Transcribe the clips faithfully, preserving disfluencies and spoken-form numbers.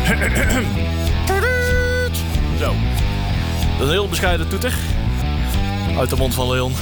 Zo. Dat is een heel bescheiden toeter. Uit de mond van Leon.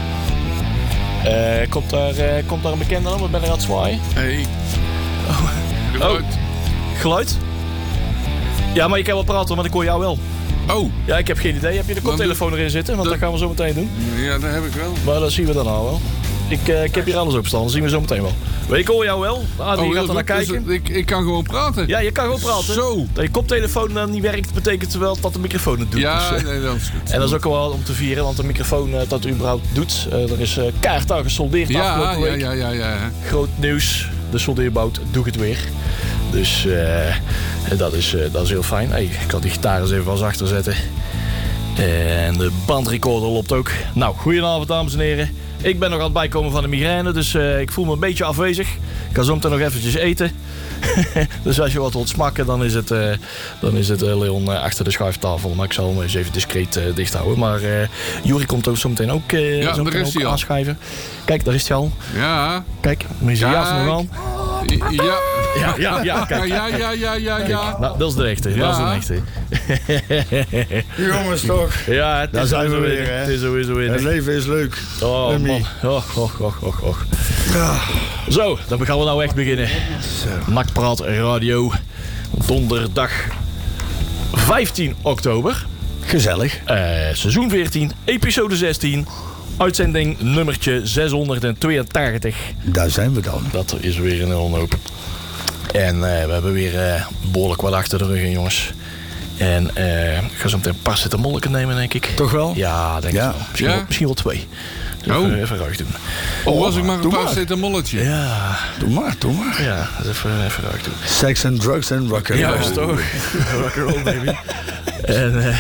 Uh, komt, daar, uh, komt daar een bekende aan? Wat ben ik aan het zwaaien? Hey. Oh. Geluid. Oh. Geluid? Ja, maar ik kan wel praten, maar ik hoor jou wel. Oh. Ja, ik heb geen idee. Heb je de koptelefoon erin zitten? Want dat gaan we zo meteen doen. Ja, dat heb ik wel. Maar dat zien we daarna wel. Ik, uh, ik heb hier alles op staan, dat zien we zo meteen wel. Maar ik hoor jou wel. Ah, die oh, gaat er naar kijken. Dus, ik, ik kan gewoon praten. Ja, je kan gewoon praten. Zo. Dat je koptelefoon dan niet werkt, betekent wel dat de microfoon het doet. Ja, dus, uh, nee, dat is goed. En dat is ook wel om te vieren, want de microfoon uh, dat überhaupt doet. Uh, er is uh, kaart aan gesoldeerd ja, afgelopen ja, week. ja, ja, ja. Groot nieuws. De soldeerbout doet het weer. Dus uh, dat, is, uh, dat is heel fijn. Hey, ik kan die gitaar eens even als achter zetten. En de bandrecorder loopt ook. Nou, goedenavond dames en heren. Ik ben nog aan het bijkomen van de migraine, dus uh, ik voel me een beetje afwezig. Ik kan zo meteen nog eventjes eten. Dus als je wat wilt smakken, dan is het, uh, dan is het uh, Leon uh, achter de schuiftafel. Maar ik zal hem eens even discreet uh, dicht houden. Maar uh, Juri komt ook zo meteen ook, uh, ja, zo meteen ook aanschuiven. Kijk, daar is hij al. Ja. Kijk, mijn jas nog aan. Ja. Ja, ja, ja, kijk. Ja, ja, ja, ja, ja. Kijk, nou, dat is de echte. Ja. Dat is de echte. Jongens toch. Ja, het Daar is zijn we sowieso weer, hè. Het is sowieso weer. Het leven is leuk. Oh, Lemmy. man. Och, och, och, och, och. Zo, dan gaan we nou echt beginnen. Nakpraat Radio. Donderdag vijftien oktober. Gezellig. Uh, seizoen veertien, episode zestien. Uitzending nummertje zeshonderdtweeëntachtig. Daar zijn we dan. Dat is weer een hele hoop. En uh, we hebben weer uh, behoorlijk wat achter de rug, hè, jongens. En uh, ik ga zo meteen een paracetamolken nemen, denk ik. Toch wel? Ja, denk ik Ja. wel. Misschien, Ja? wel. misschien wel twee. Dus Oh. even, even ruig doen. Oh, was ik maar een doe maar. paracetamolletje. Ja, Doe maar, doe maar. ja, dus even, even ruig doen. Sex and drugs and rock'n'roll. Juist toch. Rock'n'roll, baby. En uh,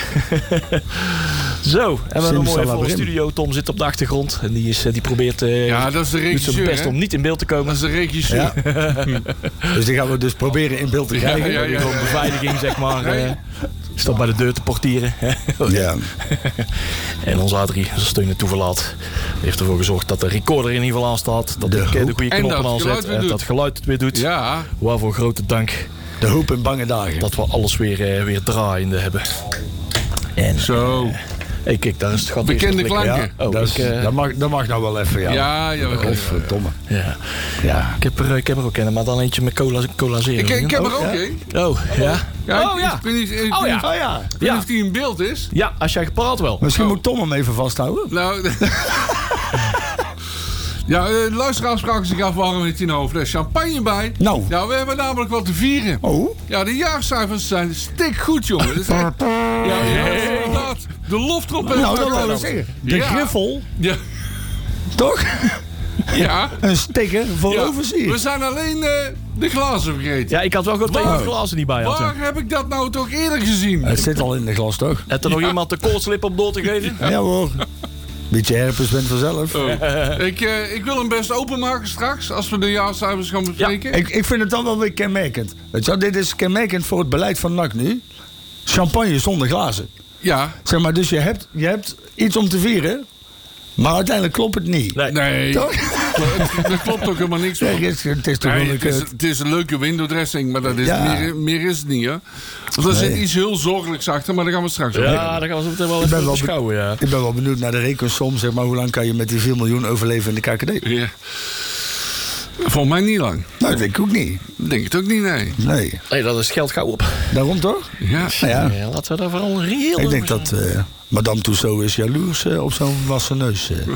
zo, en we hebben een mooie volle studio. Tom zit op de achtergrond en die, is, die probeert uh, Ja, dat is de doet zijn regisseur, best hè? om niet in beeld te komen. Dat is de regisseur. Ja. Dus die gaan we dus proberen in beeld te krijgen. Ja, ja, ja. Gewoon beveiliging, zeg maar. Uh, staat bij de deur te portieren. Ja. En onze Adrie, zijn steun en toeverlaat, heeft ervoor gezorgd dat de recorder in ieder geval aan staat. Dat De de, de hoop. goede En knoppen dat aan geluid zet. weer En doet. dat geluid het weer doet. Ja. Waarvoor grote dank De hoop in bange dagen. dat we alles weer, uh, weer draaiende hebben. En, Zo. hey, kijk, daar is het gat. Bekende eerst klikken. klanken. Ja, Oh, dat, is, ik, uh, dat, mag, dat mag nou wel even, ja. Ja, ja, ja. Godverdomme. ja. Ja. Ik, heb er, ik heb er ook een, maar dan eentje met cola, cola zero. Ik, ik heb er Oh, ook ja. één. Oh, ja? Ja, Oh, ik- ja. Ik weet niet, ik weet Oh, ja. niet- Oh ja. ik weet niet Ja. of die in beeld is. Ja, als jij gepraat wel. Misschien Oh. moet Tom hem even vasthouden. Nou, ja, de luisteraars spraken zich af waarom heeft hij nou een fles champagne bij. Nou. Nou, we hebben namelijk wat te vieren. Oh. Ja, de jaarcijfers zijn stikgoed, jongen. Dat is echt- ja, ja, inderdaad. De loftrompet. Nou, dat wou ik zeggen. De Ja. griffel, Ja, toch? ja. Een sticker voor ja. overzien. We zijn alleen eh, de glazen vergeten. Ja, ik had wel gewoon tegen Waar? de glazen niet bij had. Waar Ja. heb ik dat nou toch eerder gezien? Het zit al in de glas, toch? Heb er nog iemand de koortslip op door te geven? Ja hoor. Beetje herpes bent vanzelf. Oh. ik, eh, ik wil hem best openmaken straks, als we de jaarcijfers gaan bespreken. Ik, ik vind het dan wel weer kenmerkend. Weet je wel, dit is kenmerkend voor het beleid van N A C nu. Champagne zonder glazen. Ja. Zeg maar, dus je hebt, je hebt iets om te vieren, maar uiteindelijk klopt het niet. Nee. Nee, Toch? het- er klopt ook helemaal niks van. Nee, het, is, het is toch Nee, wel het, een is, kut. het is een leuke window dressing, maar dat is Ja. meer, meer is het niet, hè? Want er zit Nee. iets heel zorgelijks achter, maar daar gaan we straks over. Ja, daar gaan we zo meteen wel Ik ben even wel beschouwen, ja. Ik ben wel benieuwd naar de rekensom. Zeg maar, hoe lang kan je met die vier miljoen overleven in de K K D? Ja. Volgens mij niet lang. Nou, dat denk ik ook niet. Ik denk het ook niet, nee. Nee. Nee, dat is geld gauw op. Daarom toch? Ja. Nou ja, Ja, laten we daar vooral reëel ik denk over zijn. dat uh, Madame Tussaud is jaloers uh, op zo'n wassen neus. Uh.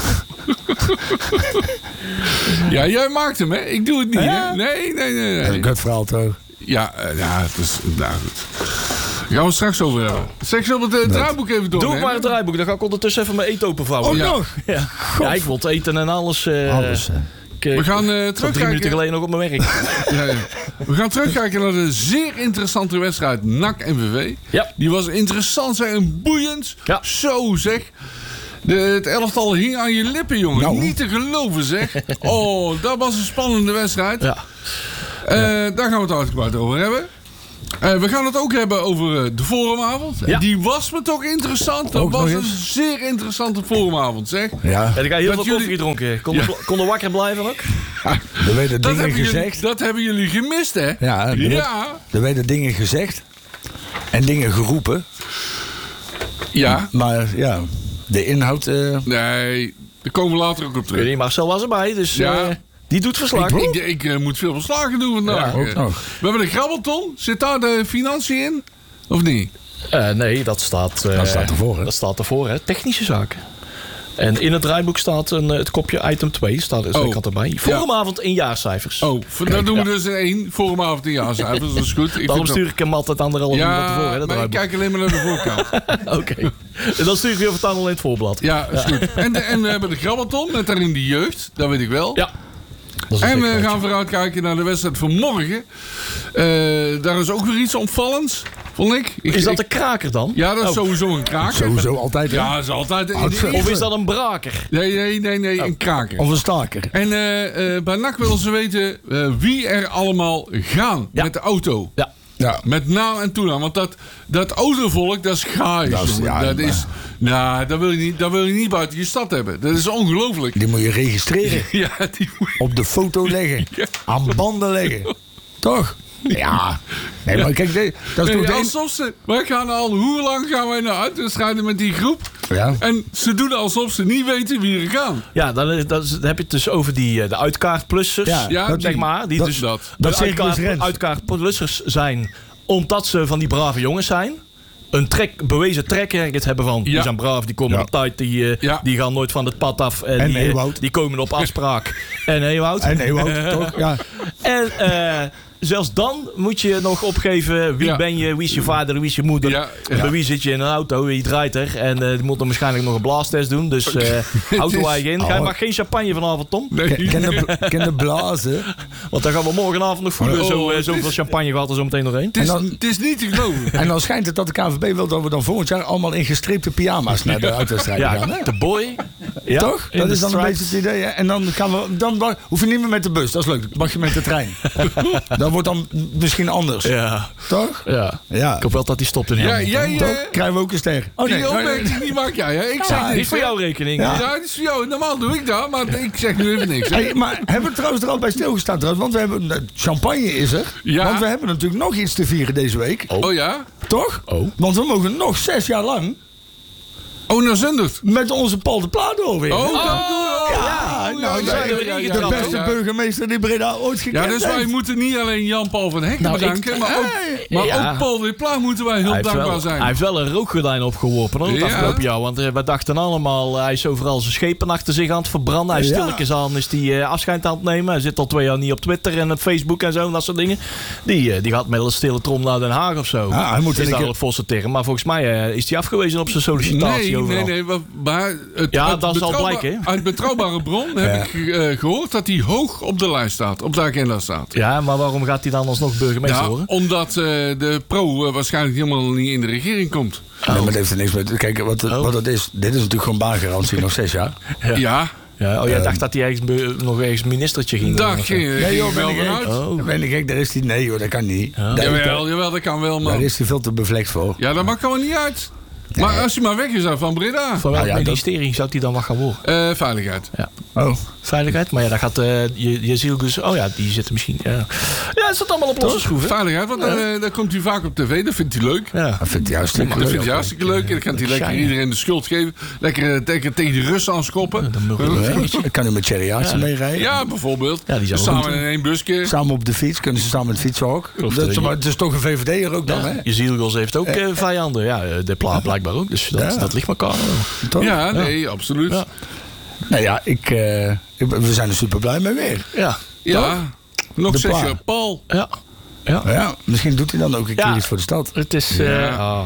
Ja, jij maakt hem, hè? Ik doe het niet, Ja? hè? Nee, nee, nee. Dat is nee. een kutverhaal toch? Ja, uh, ja, het is... Nou, goed. Daar gaan we het straks over hebben. Zeg zo het uh, draaiboek even door. Doe maar het draaiboek, dan ga ik ondertussen even mijn eten openvouwen. Ook ja. nog? Ja. Ja, ik wil het eten en alles. Uh, Alles. Uh. Ik, uh, We gaan uh, ik zat drie minuten terugkijken. geleden nog op mijn werk. Ja, ja. We gaan terugkijken naar de zeer interessante wedstrijd N A C M V V. Ja. Die was interessant zeg, en boeiend. Ja. Zo zeg. De, het elftal hing aan je lippen, jongen. Nou. Niet te geloven, zeg. Oh, dat was een spannende wedstrijd. Ja. Uh, daar gaan we het uitgebreid over hebben. Uh, we gaan het ook hebben over uh, de forumavond. Ja. Die was me toch interessant. Dat Ook was nog een eens. zeer interessante forumavond, zeg. Ja, En ik heb heel Dat veel jullie- koffie gedronken. Kon, Ja. kon er wakker blijven ook? er werden Dat dingen hebben, jullie, gezegd. dat hebben jullie gemist, hè? Ja, er, werd- Ja. er werden dingen gezegd. En dingen geroepen. Ja. Maar ja, de inhoud... eh, Nee, daar komen we later ook op Ik weet terug. niet, Marcel was erbij, dus Ja. eh, die doet verslag. Ik, ik uh, moet veel verslagen doen vandaag. Ja, ook Uh, nog. We hebben de grabbelton. Zit daar de financiën in? Of niet? Eh, nee, dat staat, eh, Dat staat ervoor, hè? Dat staat ervoor, hè? Technische zaken. En in het draaiboek staat een, eh, het kopje item twee, staat er Oh. oh. erbij. Forumavond in jaarcijfers. Oh, dan doen we dus in één forumavond in jaarcijfers. Dat is goed. Ik Daarom vind stuur ik hem altijd anderhalf uur van Ja, tevoren, hè, dat maar ik draaiboek. kijk alleen maar naar de voorkant. Oké. En dan stuur ik weer vertaal in het voorblad. Ja, is goed. En, de- en we hebben de grabbelton met daarin de jeugd. Dat weet ik wel. Ja. Dat is een En dik we feitje. gaan vooruitkijken naar de wedstrijd van morgen. Eh, daar is ook weer iets opvallends, vond ik. ik Is dat ik- een kraker dan? Ja, dat is Oh. sowieso een kraker. sowieso altijd, hè? Ja, dat is altijd... Oud- Of is dat een braker? Nee, nee, nee, nee, Oh. een kraker. Of een staker. En eh, eh, bij N A C willen ze weten eh, wie er allemaal gaan Ja. met de auto. Ja. Ja. Met naam en toenaam. Want dat, dat autovolk, dat is gaai. Dat is- jongen. ja, dat maar- is... Nou, dat wil, je niet, dat wil je niet buiten je stad hebben. Dat is ongelooflijk. Die moet je registreren. Ja, die moet je- Op de foto leggen. Ja. Aan banden leggen. Toch? Ja. Nee, maar kijk, dit- dat is Nee, toch de... alsof ze... Wij gaan al... Hoe lang gaan wij naar uitwedstrijden met die groep? Ja. En ze doen alsof ze niet weten wie er gaan. Ja, dan, is- dan, is- dan heb je het dus over die, eh, de uitkaartplussers. Ja, Ja, dat- Zeg maar. Die dat- dus dat. dat de Circus uitkaart, Rens. uitkaartplussers zijn omdat ze van die brave jongens zijn. Een trek, bewezen track hebben van. Die Ja. zijn braaf, die komen Ja. op tijd, die, eh, Ja. die gaan nooit van het pad af. En, En die, eh, Ewout. die komen op afspraak. En Ewout. En Ewout, toch? Ja. En eh, zelfs dan moet je nog opgeven wie Ja. ben je, wie is je vader, wie is je moeder. Ja, En ja. bij wie zit je in een auto, wie draait er. En eh, die moet dan waarschijnlijk nog een blaastest doen. Dus eh auto eigen in. Jij Oh. mag geen champagne vanavond, Tom. Nee. Ken- Ken de, ken de blazen. Want dan gaan we morgenavond nog voelen. Oh, zo, eh, het zoveel is- champagne gaat er zo meteen doorheen. Het is, En dan- het is niet te geloven. En dan schijnt het dat de K V B wil dat we dan volgend jaar allemaal in gestreepte pyjama's naar de uitwedstrijd gaan. Ja, Hè? de boy. Ja, Toch? in Dat de is dan een stripes. beetje het idee. Hè? En dan, gaan we, dan wa- hoef je niet meer met de bus. Dat is leuk. Dan mag je met de trein. Dat wordt dan misschien anders. Ja, Toch? ja. Ja. Ik hoop wel dat die stopt in Ja, Hamilton. jij... Toch? eh, Krijgen we ook een ster. Oh nee. die opmerking die maak jij, hè? Ik zeg Ja, niks. niet voor hè? jouw rekening. Ja. Ja, dat is voor jou. Normaal doe ik dat, maar ik zeg nu even niks. hè. Hey, maar hebben we trouwens er al bij stilgestaan trouwens? Want we hebben... eh, Champagne is er. Ja. Want we hebben natuurlijk nog iets te vieren deze week. Oh ja? Toch? Oh. Want we mogen nog zes jaar lang Oh, naar Zundert. met onze Paul de Plaat doorweer. Oh, dat doen we. Ja, Oh, nou, ja, de- ja, de- ja, de ja, de ja, beste ja. burgemeester die Breda ooit gekend Ja, dus wij heeft. moeten niet alleen Jan-Paul van Hekken Nou, ik- bedanken, maar ook, maar Ja. ook Paul de Pla moeten wij heel Hij heeft, dankbaar wel, zijn. hij heeft wel een rookgordijn opgeworpen hoor, het Ja. afgelopen jaar. Want eh, we dachten allemaal, eh, hij is overal zijn schepen achter zich aan het verbranden. Hij is Ja. stilletjes aan, is die eh, afscheid aan het nemen. Hij zit al twee jaar niet op Twitter en op Facebook en zo en dat soort dingen. Die, eh, die gaat met een stille trom naar Den Haag of zo. Ja, hij moet is een daar keer- op Vosse tegen. Maar volgens mij eh, is hij afgewezen op zijn sollicitatie Nee, overal. nee, nee. wa- Maar het, Ja, uit dat zal betrouwbaar- blijken, hè? Uit betrouwbare bron heb ik eh, gehoord dat hij hoog op de lijst staat. Op de agenda staat. Ja, maar waarom gaat hij dan alsnog burgemeester Ja, worden? omdat eh, de pro eh, waarschijnlijk helemaal niet in de regering komt. Nee, maar dat heeft er niks mee. Kijk, wat, Oh. wat het is. Dit is natuurlijk gewoon baangarantie nog zes jaar. Ja. Ja, Ja, oh, jij Ehm. dacht dat hij ergens be- nog ergens ministertje ging worden daar of zo. ging, ging Nee joh, ik ben wel ik vanuit. gek. Oh. Ben ik gek, daar is hij. Nee joh, dat kan niet. Daar, Jawel, jawel, dat kan wel, daar man. is hij veel te bevlekt voor. Ja, dat mag gewoon niet uit. Maar als hij maar weg is uit van Breda. Van welk Ah, ja, dat- ministerie zou hij dan wat gaan worden? Eh, veiligheid. Ja. Oh. Veiligheid, maar ja, dan gaat eh, je, je ziel dus. Oh ja, die zitten misschien. Ja, ja het zit allemaal op losse schroeven. Veiligheid, want dan, eh, dan komt hij vaak op tv. Dat vindt hij leuk. Ja. Dat vindt hij hartstikke Dat leuk. vindt hij hartstikke leuk. En dan kan hij lekker Shine. iedereen de schuld geven. Lekker eh, tegen, tegen die Russen aanschoppen. Dan mogen we- Ja, dan kan hij met Cherry Aartsen meerijden. Ja, bijvoorbeeld. Ja, die zou samen goed in één busje. Samen op de fiets, kunnen ze samen met fietsen ook. Of Dat, de- maar het is toch een V V D'er ook dan, hè? Je zielgos heeft ook eh, vijanden. Ja, eh, de pla blijkbaar ook. Dus dat, Ja. dat ligt elkaar. wel. Toch? Ja, nee, absoluut. Ja. Nou ja, ik, eh, ik- we zijn er super blij mee weer. Ja. Ja. Nog De zes pla. jaar Paul. Ja. Ja. Ja, misschien doet hij dan ook een Ja. keer iets voor de stad. Het is. eh, Ja. oh.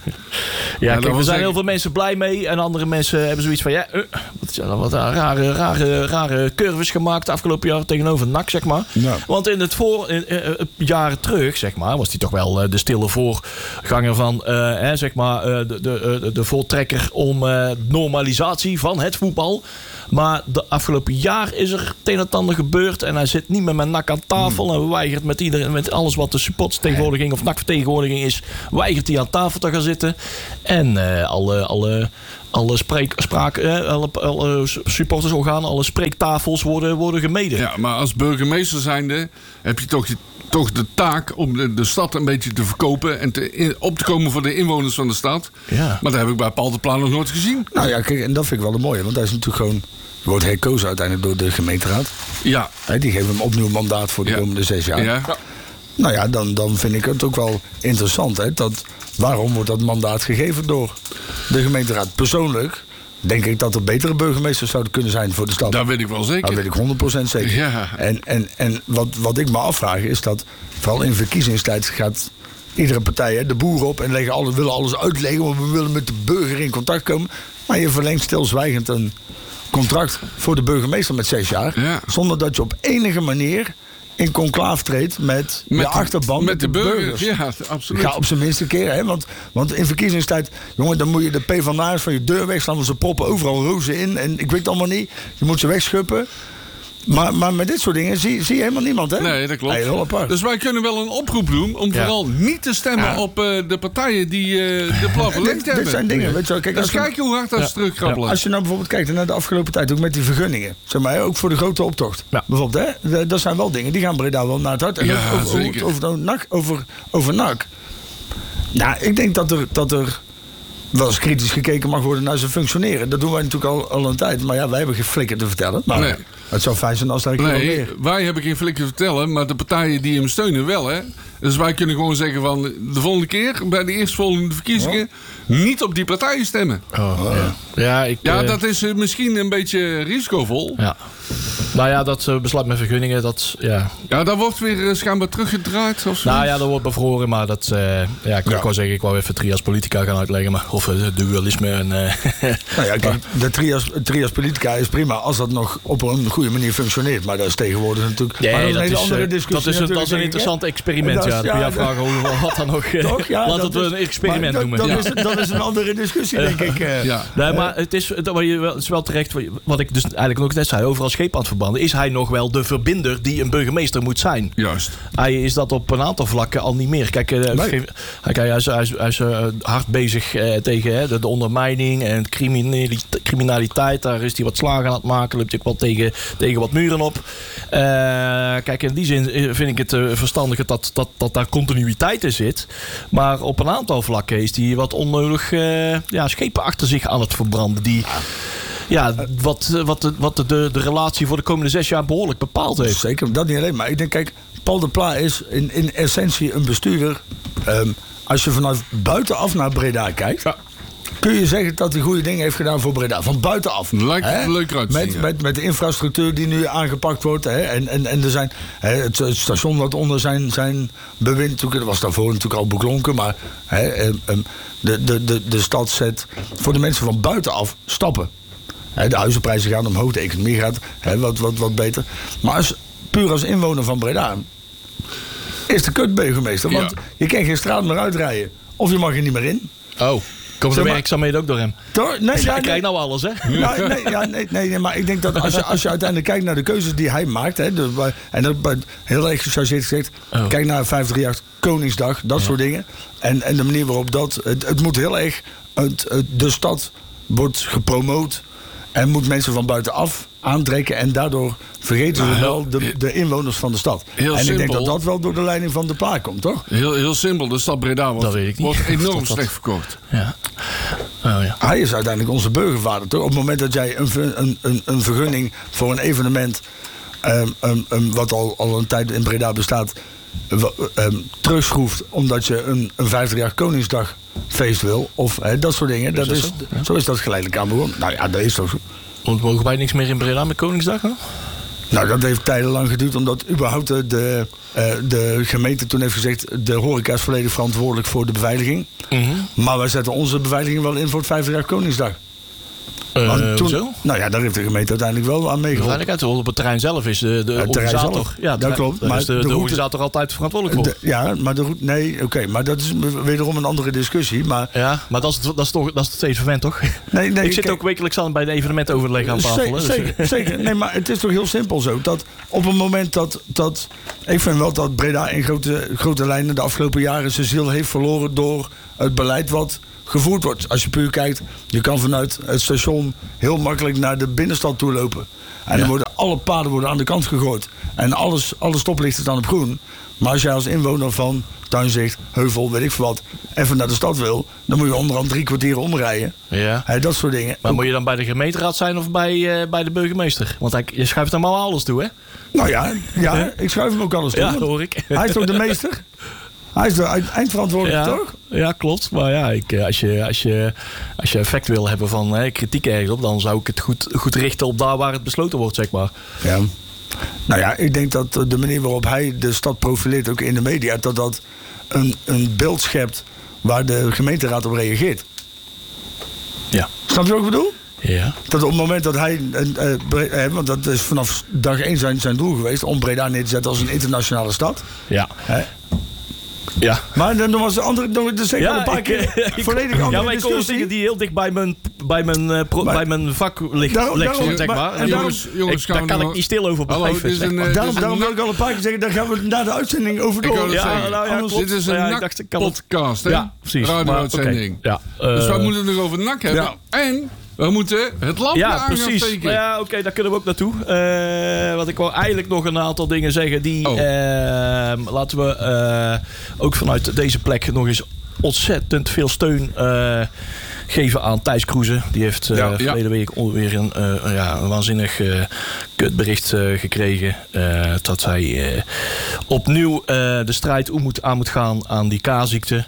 ja, dat kijk, er was zijn echt- heel veel mensen blij mee. En andere mensen hebben zoiets van. Ja, eh, wat zijn er wat rare, rare, rare curves gemaakt afgelopen jaar tegenover N A C, zeg maar. Ja. Want in het voor, in, eh, eh, jaren terug, zeg maar, was hij toch wel eh, de stille voorganger van. eh, hè, zeg maar, eh, de, de, de, de voortrekker om eh, normalisatie van het voetbal. Maar de afgelopen jaar is er het een en het ander gebeurd. En hij zit niet meer met N A C aan tafel. Hmm. En weigert met iedereen, met alles wat de supportersvertegenwoordiging of N A C-vertegenwoordiging is, weigert hij aan tafel te gaan zitten. En uh, alle, alle, alle, spreek, spraak, uh, alle, alle supportersorganen, alle spreektafels worden, worden gemeden. Ja, maar als burgemeester zijnde heb je toch, toch de taak om de, de stad een beetje te verkopen en te, in, op te komen voor de inwoners van de stad. Ja. Maar dat heb ik bij Paul de Pla nog nooit gezien. Nou ja, kijk, en dat vind ik wel een mooie. Want hij is natuurlijk gewoon... wordt herkozen uiteindelijk door de gemeenteraad. Ja. He, die geven hem opnieuw mandaat voor de Ja. komende zes jaar. Ja. Nou ja, dan, dan vind ik het ook wel interessant. Hè, dat, waarom wordt dat mandaat gegeven door de gemeenteraad? Persoonlijk denk ik dat er betere burgemeesters zouden kunnen zijn voor de stad. Dat weet ik wel zeker. Dat weet ik honderd procent zeker. Ja. En, en, en wat, wat ik me afvraag is dat vooral in verkiezingstijd gaat iedere partij hè, de boer op en leggen alles, willen alles uitleggen. Want we willen met de burger in contact komen. Maar je verlengt stilzwijgend een contract voor de burgemeester met zes jaar. Ja. Zonder dat je op enige manier in conclaaf treedt met, Met de de- achterban, met de burgers. burgers. Ja, absoluut. Ga op zijn minst een keer, hè? Want, want in verkiezingstijd, jongen, dan moet je de PvdA's van je deur wegslaan, want ze proppen overal rozen in en ik weet het allemaal niet. Je moet ze wegschuppen. Maar, maar met dit soort dingen zie, zie je helemaal niemand, hè? Nee, dat klopt. Hey, heel apart. Dus wij kunnen wel een oproep doen om Ja. vooral niet te stemmen Ja. op uh, de partijen die uh, de plan verlengd dit, hebben. dit zijn dingen, weet je wel. Kijk, Dus als, je, kijk hoe hard dat Ja. ze terugkrabbelen. als je nou bijvoorbeeld kijkt naar de afgelopen tijd, ook met die vergunningen. Zeg maar, hè, ook voor de grote optocht. Ja. Bijvoorbeeld, hè? Dat- Dat zijn wel dingen, die gaan Breda wel naar het hart. En Ja, ook over, zeker. over, over, N A C, over, over N A C. Nou, ik denk dat er... Dat er wel eens kritisch gekeken mag worden naar zijn functioneren. Dat doen wij natuurlijk al, al een tijd. Maar ja, wij hebben geen flikker te vertellen. Maar Nee. het zou fijn zijn als daar een keer Nee, meer... wij hebben geen flikker te vertellen, maar de partijen die hem steunen wel, hè. Dus wij kunnen gewoon zeggen van de volgende keer, bij de eerstvolgende verkiezingen, niet op die partijen stemmen. Oh, ja. Ja, ik, Ja, eh, dat is uh, misschien een beetje risicovol. ja. Nou ja, dat uh, besluit met vergunningen, dat... Ja. Ja, dat wordt weer uh, schijnbaar teruggedraaid of zo. Nou ja, dat wordt bevroren, maar dat... Uh, ja, ik wil Ja. gewoon zeggen, ik wou even trias politica gaan uitleggen. Maar, of uh, dualisme en... Uh, Nou ja, kijk, de trias, trias politica is prima als dat nog op een goede manier functioneert. Maar dat is tegenwoordig natuurlijk... Nee, maar dat, een hele is, andere uh, discussie dat, is een, dat is een natuurlijk, interessant hè? experiment. Dat is- Ja, dan kun je ja, afvragen hoe, wat dan nog... uh, Toch? Ja, laat dat het is- een experiment maar noemen. Dat, Ja. dat, is, dat is een andere discussie, denk ik. eh. Ja. Nee, maar het is, dat wat je wel- het is wel terecht. wat je- Wat ik dus eigenlijk nog net zei, overal scheep aan het verbranden. Is hij nog wel de verbinder die een burgemeester moet zijn? Juist. Hij is dat op een aantal vlakken al niet meer. Kijk, eh, Nee. geen- kijk hij is, hij is, hij is eh, hard bezig eh, tegen hè, de, de ondermijning en criminaliteit, criminaliteit. Daar is hij wat slagen aan het maken. Loopt hij ook wel tegen, tegen wat muren op. Eh, kijk, in die zin vind ik het eh, verstandig dat, dat, dat daar continuïteit in zit. Maar op een aantal vlakken is hij wat onnodig eh, ja, schepen achter zich aan het verbranden. Die, ja, wat, wat, de, wat de, de, de relatie voor de komende zes jaar behoorlijk bepaald heeft. Zeker, dat niet alleen. Maar ik denk, kijk, Paul de Pla is in, in essentie een bestuurder. Ehm, als je vanuit buitenaf naar Breda kijkt, Ja. kun je zeggen dat hij goede dingen heeft gedaan voor Breda. Van buitenaf. Lijkt Hè? er leuk uit te met, zien, ja. met, met de infrastructuur die nu aangepakt wordt. Hè? En, en, en er zijn, hè, het, het station wat onder zijn, zijn bewind, natuurlijk, dat was daarvoor natuurlijk al beklonken. Maar hè, ehm, ehm, de, de, de, de stad zet voor de mensen van buitenaf stappen. Hè, de huizenprijzen gaan omhoog, de economie gaat hè, wat, wat, wat beter. Maar als, puur als inwoner van Breda is de kutburgemeester. Want Ja. je kan geen straat meer uitrijden. Of je mag er niet meer in. Oh, komen de Zeg maar- werkzaamheden ook door hem? Toch? Nee, Hij ja, nee. krijgt nou alles, hè? Ja, nee, ja, nee, nee, nee, maar ik denk dat als je, als je uiteindelijk kijkt naar de keuzes die hij maakt. Hè, de, waar- en dat wordt heel erg gechargeerd gezegd. Oh. Kijk naar vijf drie acht, Koningsdag, dat soort dingen. En, en de manier waarop dat. Het, het moet heel erg. Het, het- de stad wordt gepromoot. En moet mensen van buitenaf aantrekken. En daardoor vergeten ze Nou, wel heel- de, de inwoners van de stad. Heel en ik denk simpel. dat dat wel door de leiding van de Pla komt, toch? Heel, heel simpel, de stad Breda wordt, Dat weet ik niet. wordt enorm Of dat- slecht verkocht. Ja. Oh ja. Hij is uiteindelijk onze burgervader, toch? Op het moment dat jij een, ver- een, een, een vergunning voor een evenement, um, um, um, wat al, al een tijd in Breda bestaat, wa- um, terugschroeft omdat je een, een vijftig jaar Koningsdagfeest wil, of hè, dat soort dingen. Dat dat is, zo? Ja. zo is dat geleidelijk aan begonnen. Nou ja, dat is toch zo. Want mogen wij niks meer in Breda met Koningsdag, hè? Nou, dat heeft tijdenlang geduurd, omdat überhaupt de, de, eh, de gemeente toen heeft gezegd, de horeca is volledig verantwoordelijk voor de beveiliging. Mhm. Maar wij zetten onze beveiliging wel in voor het vijftig jaar Koningsdag. Uh, Want toen, zo? nou ja, daar heeft de gemeente uiteindelijk wel aan meegeholpen. Uiteindelijk, op het terrein zelf is de, de Ja, het terrein organisator. zelf. Ja, Dat klopt, Daar maar is de, de de, route- organisator altijd verantwoordelijk voor. De- ja, maar de route... Nee, oké, okay, maar dat is wederom een andere discussie. Maar, Ja, maar dat is, dat is toch dat is het evenement, toch? nee, nee, ik zit kijk, ook wekelijks aan bij de evenementoverleg aan tafel. Zeker, hè, dus- zeker, zeker. Nee, maar het is toch heel simpel zo. Dat op het moment dat... dat ik vind wel dat Breda in grote, grote lijnen de afgelopen jaren zijn ziel heeft verloren door het beleid wat gevoerd wordt. Als je puur kijkt, je kan vanuit het station heel makkelijk naar de binnenstad toe lopen. En Ja. dan worden alle paden worden aan de kant gegooid. En alles, alle stoplichten staan op groen. Maar als jij als inwoner van Tuinzicht, Heuvel, weet ik veel wat, even naar de stad wil, dan moet je onderhand drie kwartier omrijden. Ja. Hè, dat soort dingen. Maar moet je dan bij de gemeenteraad zijn of bij, uh, bij de burgemeester? Want hij, je schuift hem al alles toe, hè? Nou ja, ja, ik schuif hem ook alles toe. Ja, want hoor ik. Hij is toch de meester? Hij is de eind- eindverantwoordelijke, Ja, toch? ja, klopt. Maar ja, ik, eh, als, je, als, je, als je effect wil hebben van hè, kritiek ergens op, dan zou ik het goed, goed richten op daar waar het besloten wordt, zeg maar. Ja. Nou ja, ik denk dat de manier waarop hij de stad profileert, ook in de media, dat dat een, een beeld schept waar de gemeenteraad op reageert. Ja. Snap je wat ik bedoel? Ja. Dat op het moment dat hij, eh, eh, Bre- eh, want dat is vanaf dag één zijn, zijn doel geweest, om Breda neer te zetten als een internationale stad. Ja. Hè? Ja. Maar dan was de andere, dan zeg ik al een paar ik, keer ik- volledig andere ja, maar ik hoor discussie. dingen die heel dicht bij mijn, bij mijn, uh, pro, Maar- bij mijn vak ligt, Daarom- ligt daarom- zeg maar. maar- En en die- jongens, jongens, ik, gaan daar we kan nog- ik niet stil over Hallo, blijven. dit is zeg een, maar. eh, dit Daarom, is daarom een wil ik al een paar keer zeggen, daar gaan we na de uitzending over Ik door. wou dat Ja, zeggen. nou ja, Anders- klopt. Dit is een Ja, ik N A dacht, ik kan het- C-podcast, hè? Ja, precies. Radio-uitzending. Maar, oké, ja, Dus eh, wij moeten het nog over N A C hebben. ja. En we moeten het lampje Ja, aan gaan precies. steken. Nou ja, oké, daar kunnen we ook naartoe. Eh, want ik wou eigenlijk nog een aantal dingen zeggen die... Oh. eh, laten we eh, ook vanuit deze plek nog eens ontzettend veel steun eh, geven aan Thijs Kroeze. Die heeft eh Ja, ja. verleden week weer een, eh, ja, een waanzinnig eh, kutbericht eh, gekregen. eh, dat hij eh, opnieuw eh, de strijd om moet, aan moet gaan aan die K-ziekte.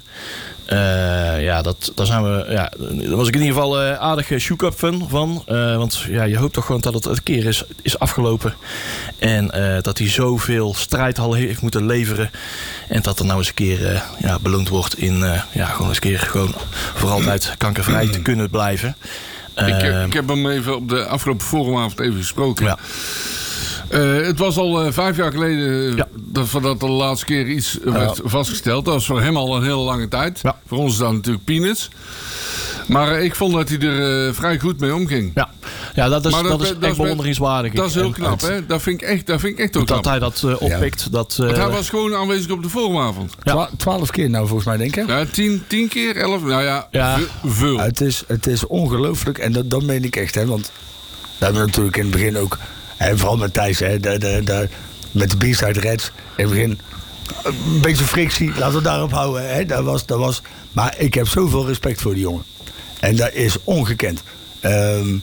Uh, ja, dat, daar zijn we, ja, daar was ik in ieder geval uh, aardig uh, shook-up van. van uh, want ja, je hoopt toch gewoon dat het een keer is, is afgelopen. En uh, dat hij zoveel strijd al heeft moeten leveren. En dat er nou eens een keer uh, ja, beloond wordt in uh, ja, gewoon eens een keer gewoon voor altijd kankervrij te kunnen blijven. Uh, Ik, heb- ik heb hem even op de afgelopen forumavond even gesproken. Ja. Uh, het was al uh, vijf jaar geleden Ja. dat, dat de laatste keer iets uh, werd vastgesteld. Dat was voor hem al een hele lange tijd. Ja. Voor ons is dat natuurlijk peanuts. Maar uh, ik vond dat hij er uh, vrij goed mee omging. Ja, ja dat is, Maar dat, dat- is dat echt is- bewonderingswaardig. Dat is heel En knap, het- hè? Dat vind ik echt, dat vind ik echt ook Dat knap. hij dat uh, oppikt. Dat, uh, Want hij was gewoon aanwezig op de forumavond. Ja. Twa- Twaalf keer nou volgens mij, denk ik. Ja, tien, tien keer, elf, nou ja, Ja. ve- veel. Het is, het is ongelooflijk en dat, dat meen ik echt, hè, want we hebben natuurlijk in het begin ook, hè, vooral met Thijs, hè, daar, daar, daar, met de B-side Reds, in het begin een beetje frictie, laten we het daarop houden. Hè, dat was, dat was, maar ik heb zoveel respect voor die jongen. En dat is ongekend. Ehm,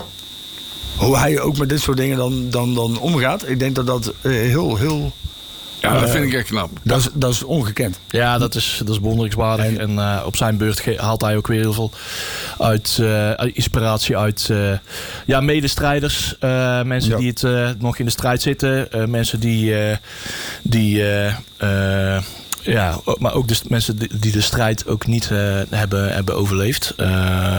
hoe hij ook met dit soort dingen dan, dan, dan omgaat, ik denk dat dat eh, heel, heel, Ja, dat eh, vind ik echt knap. dat is, dat is ongekend. Ja, dat is, dat is bewonderingswaardig. En, En- uh, op zijn beurt ge- haalt hij ook weer heel veel uit, uh, uit inspiratie uit uh, ja, medestrijders. Uh, mensen Ja. die het, uh, nog in de strijd zitten. Uh, mensen die... Uh, die uh, uh, ja, ook- maar ook de st- mensen die, die de strijd ook niet uh, hebben, hebben overleefd. Uh,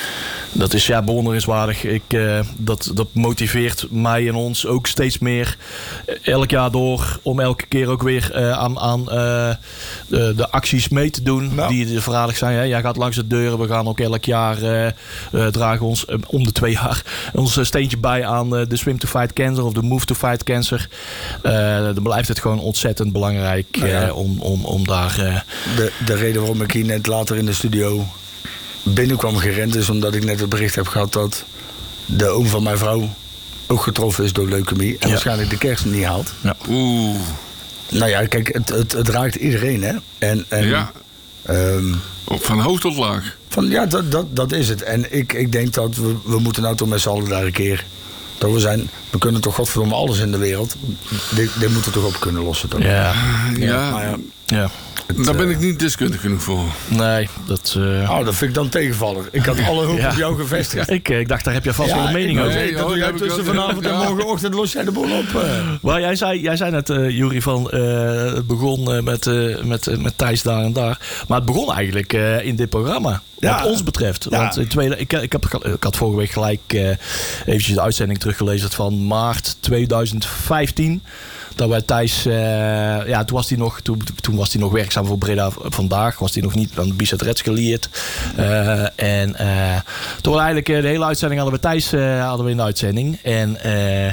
dat is ja, bewonderingswaardig. Ik, uh, dat, dat motiveert mij en ons ook steeds meer. uh, Elk jaar door. Om elke keer ook weer uh, aan, aan uh, de, de acties mee te doen. Ja. Die verraderlijk zijn. Hè. Jij gaat langs de deuren. We gaan ook elk jaar uh, uh, dragen ons uh, om de twee jaar ons uh, steentje bij aan uh, de Swim to Fight Cancer. Of de Move to Fight Cancer. Uh, dan blijft het gewoon ontzettend belangrijk uh, Ja. om, om, om daar... Uh, De, de reden waarom ik hier net later in de studio binnenkwam gerend is omdat ik net het bericht heb gehad dat de oom van mijn vrouw ook getroffen is door leukemie en Ja. waarschijnlijk de kerst niet haalt. Oeh. Nou ja, kijk, het, het, het raakt iedereen, hè? En, en, Ja, ehm, van hoog tot laag. van, ja, dat, dat, dat is het. En ik, ik denk dat we, we moeten nou toch met z'n allen daar een keer. Dat we zijn, we kunnen toch godverdomme alles in de wereld. Dit, dit moeten we toch op kunnen lossen, toch? ja, Ja, Maar ja, ja. Het, Daar ben uh, ik niet deskundig genoeg voor. Nee, dat... Uh... Oh, dat vind ik dan tegenvallig. Ik had alle hoop ja. op jou gevestigd. Ik, ik dacht, daar heb je vast ja, wel een mening ik, over. Nee, Nee, dat oh, doe jij heb ik tussen ook- vanavond en ja. morgenochtend los jij de boel op. Uh. Maar jij zei, jij zei net, uh, Juri, van uh, het begon uh, met, uh, met, uh, met Thijs daar en daar. Maar het begon eigenlijk uh, in dit programma. Ja. Wat ons betreft. Ja. Want in tweede, ik, ik, heb, ik had vorige week gelijk uh, eventjes de uitzending teruggelezen van maart tweeduizend vijftien. Dat wij Thijs, uh, ja, toen was hij nog, toen, toen was hij nog werkzaam voor Breda Vandaag. Was hij nog niet aan de Bizet Reds geleerd. Uh, en uh, toen eigenlijk uh, de hele uitzending hadden we Thijs uh, hadden we in de uitzending. En uh,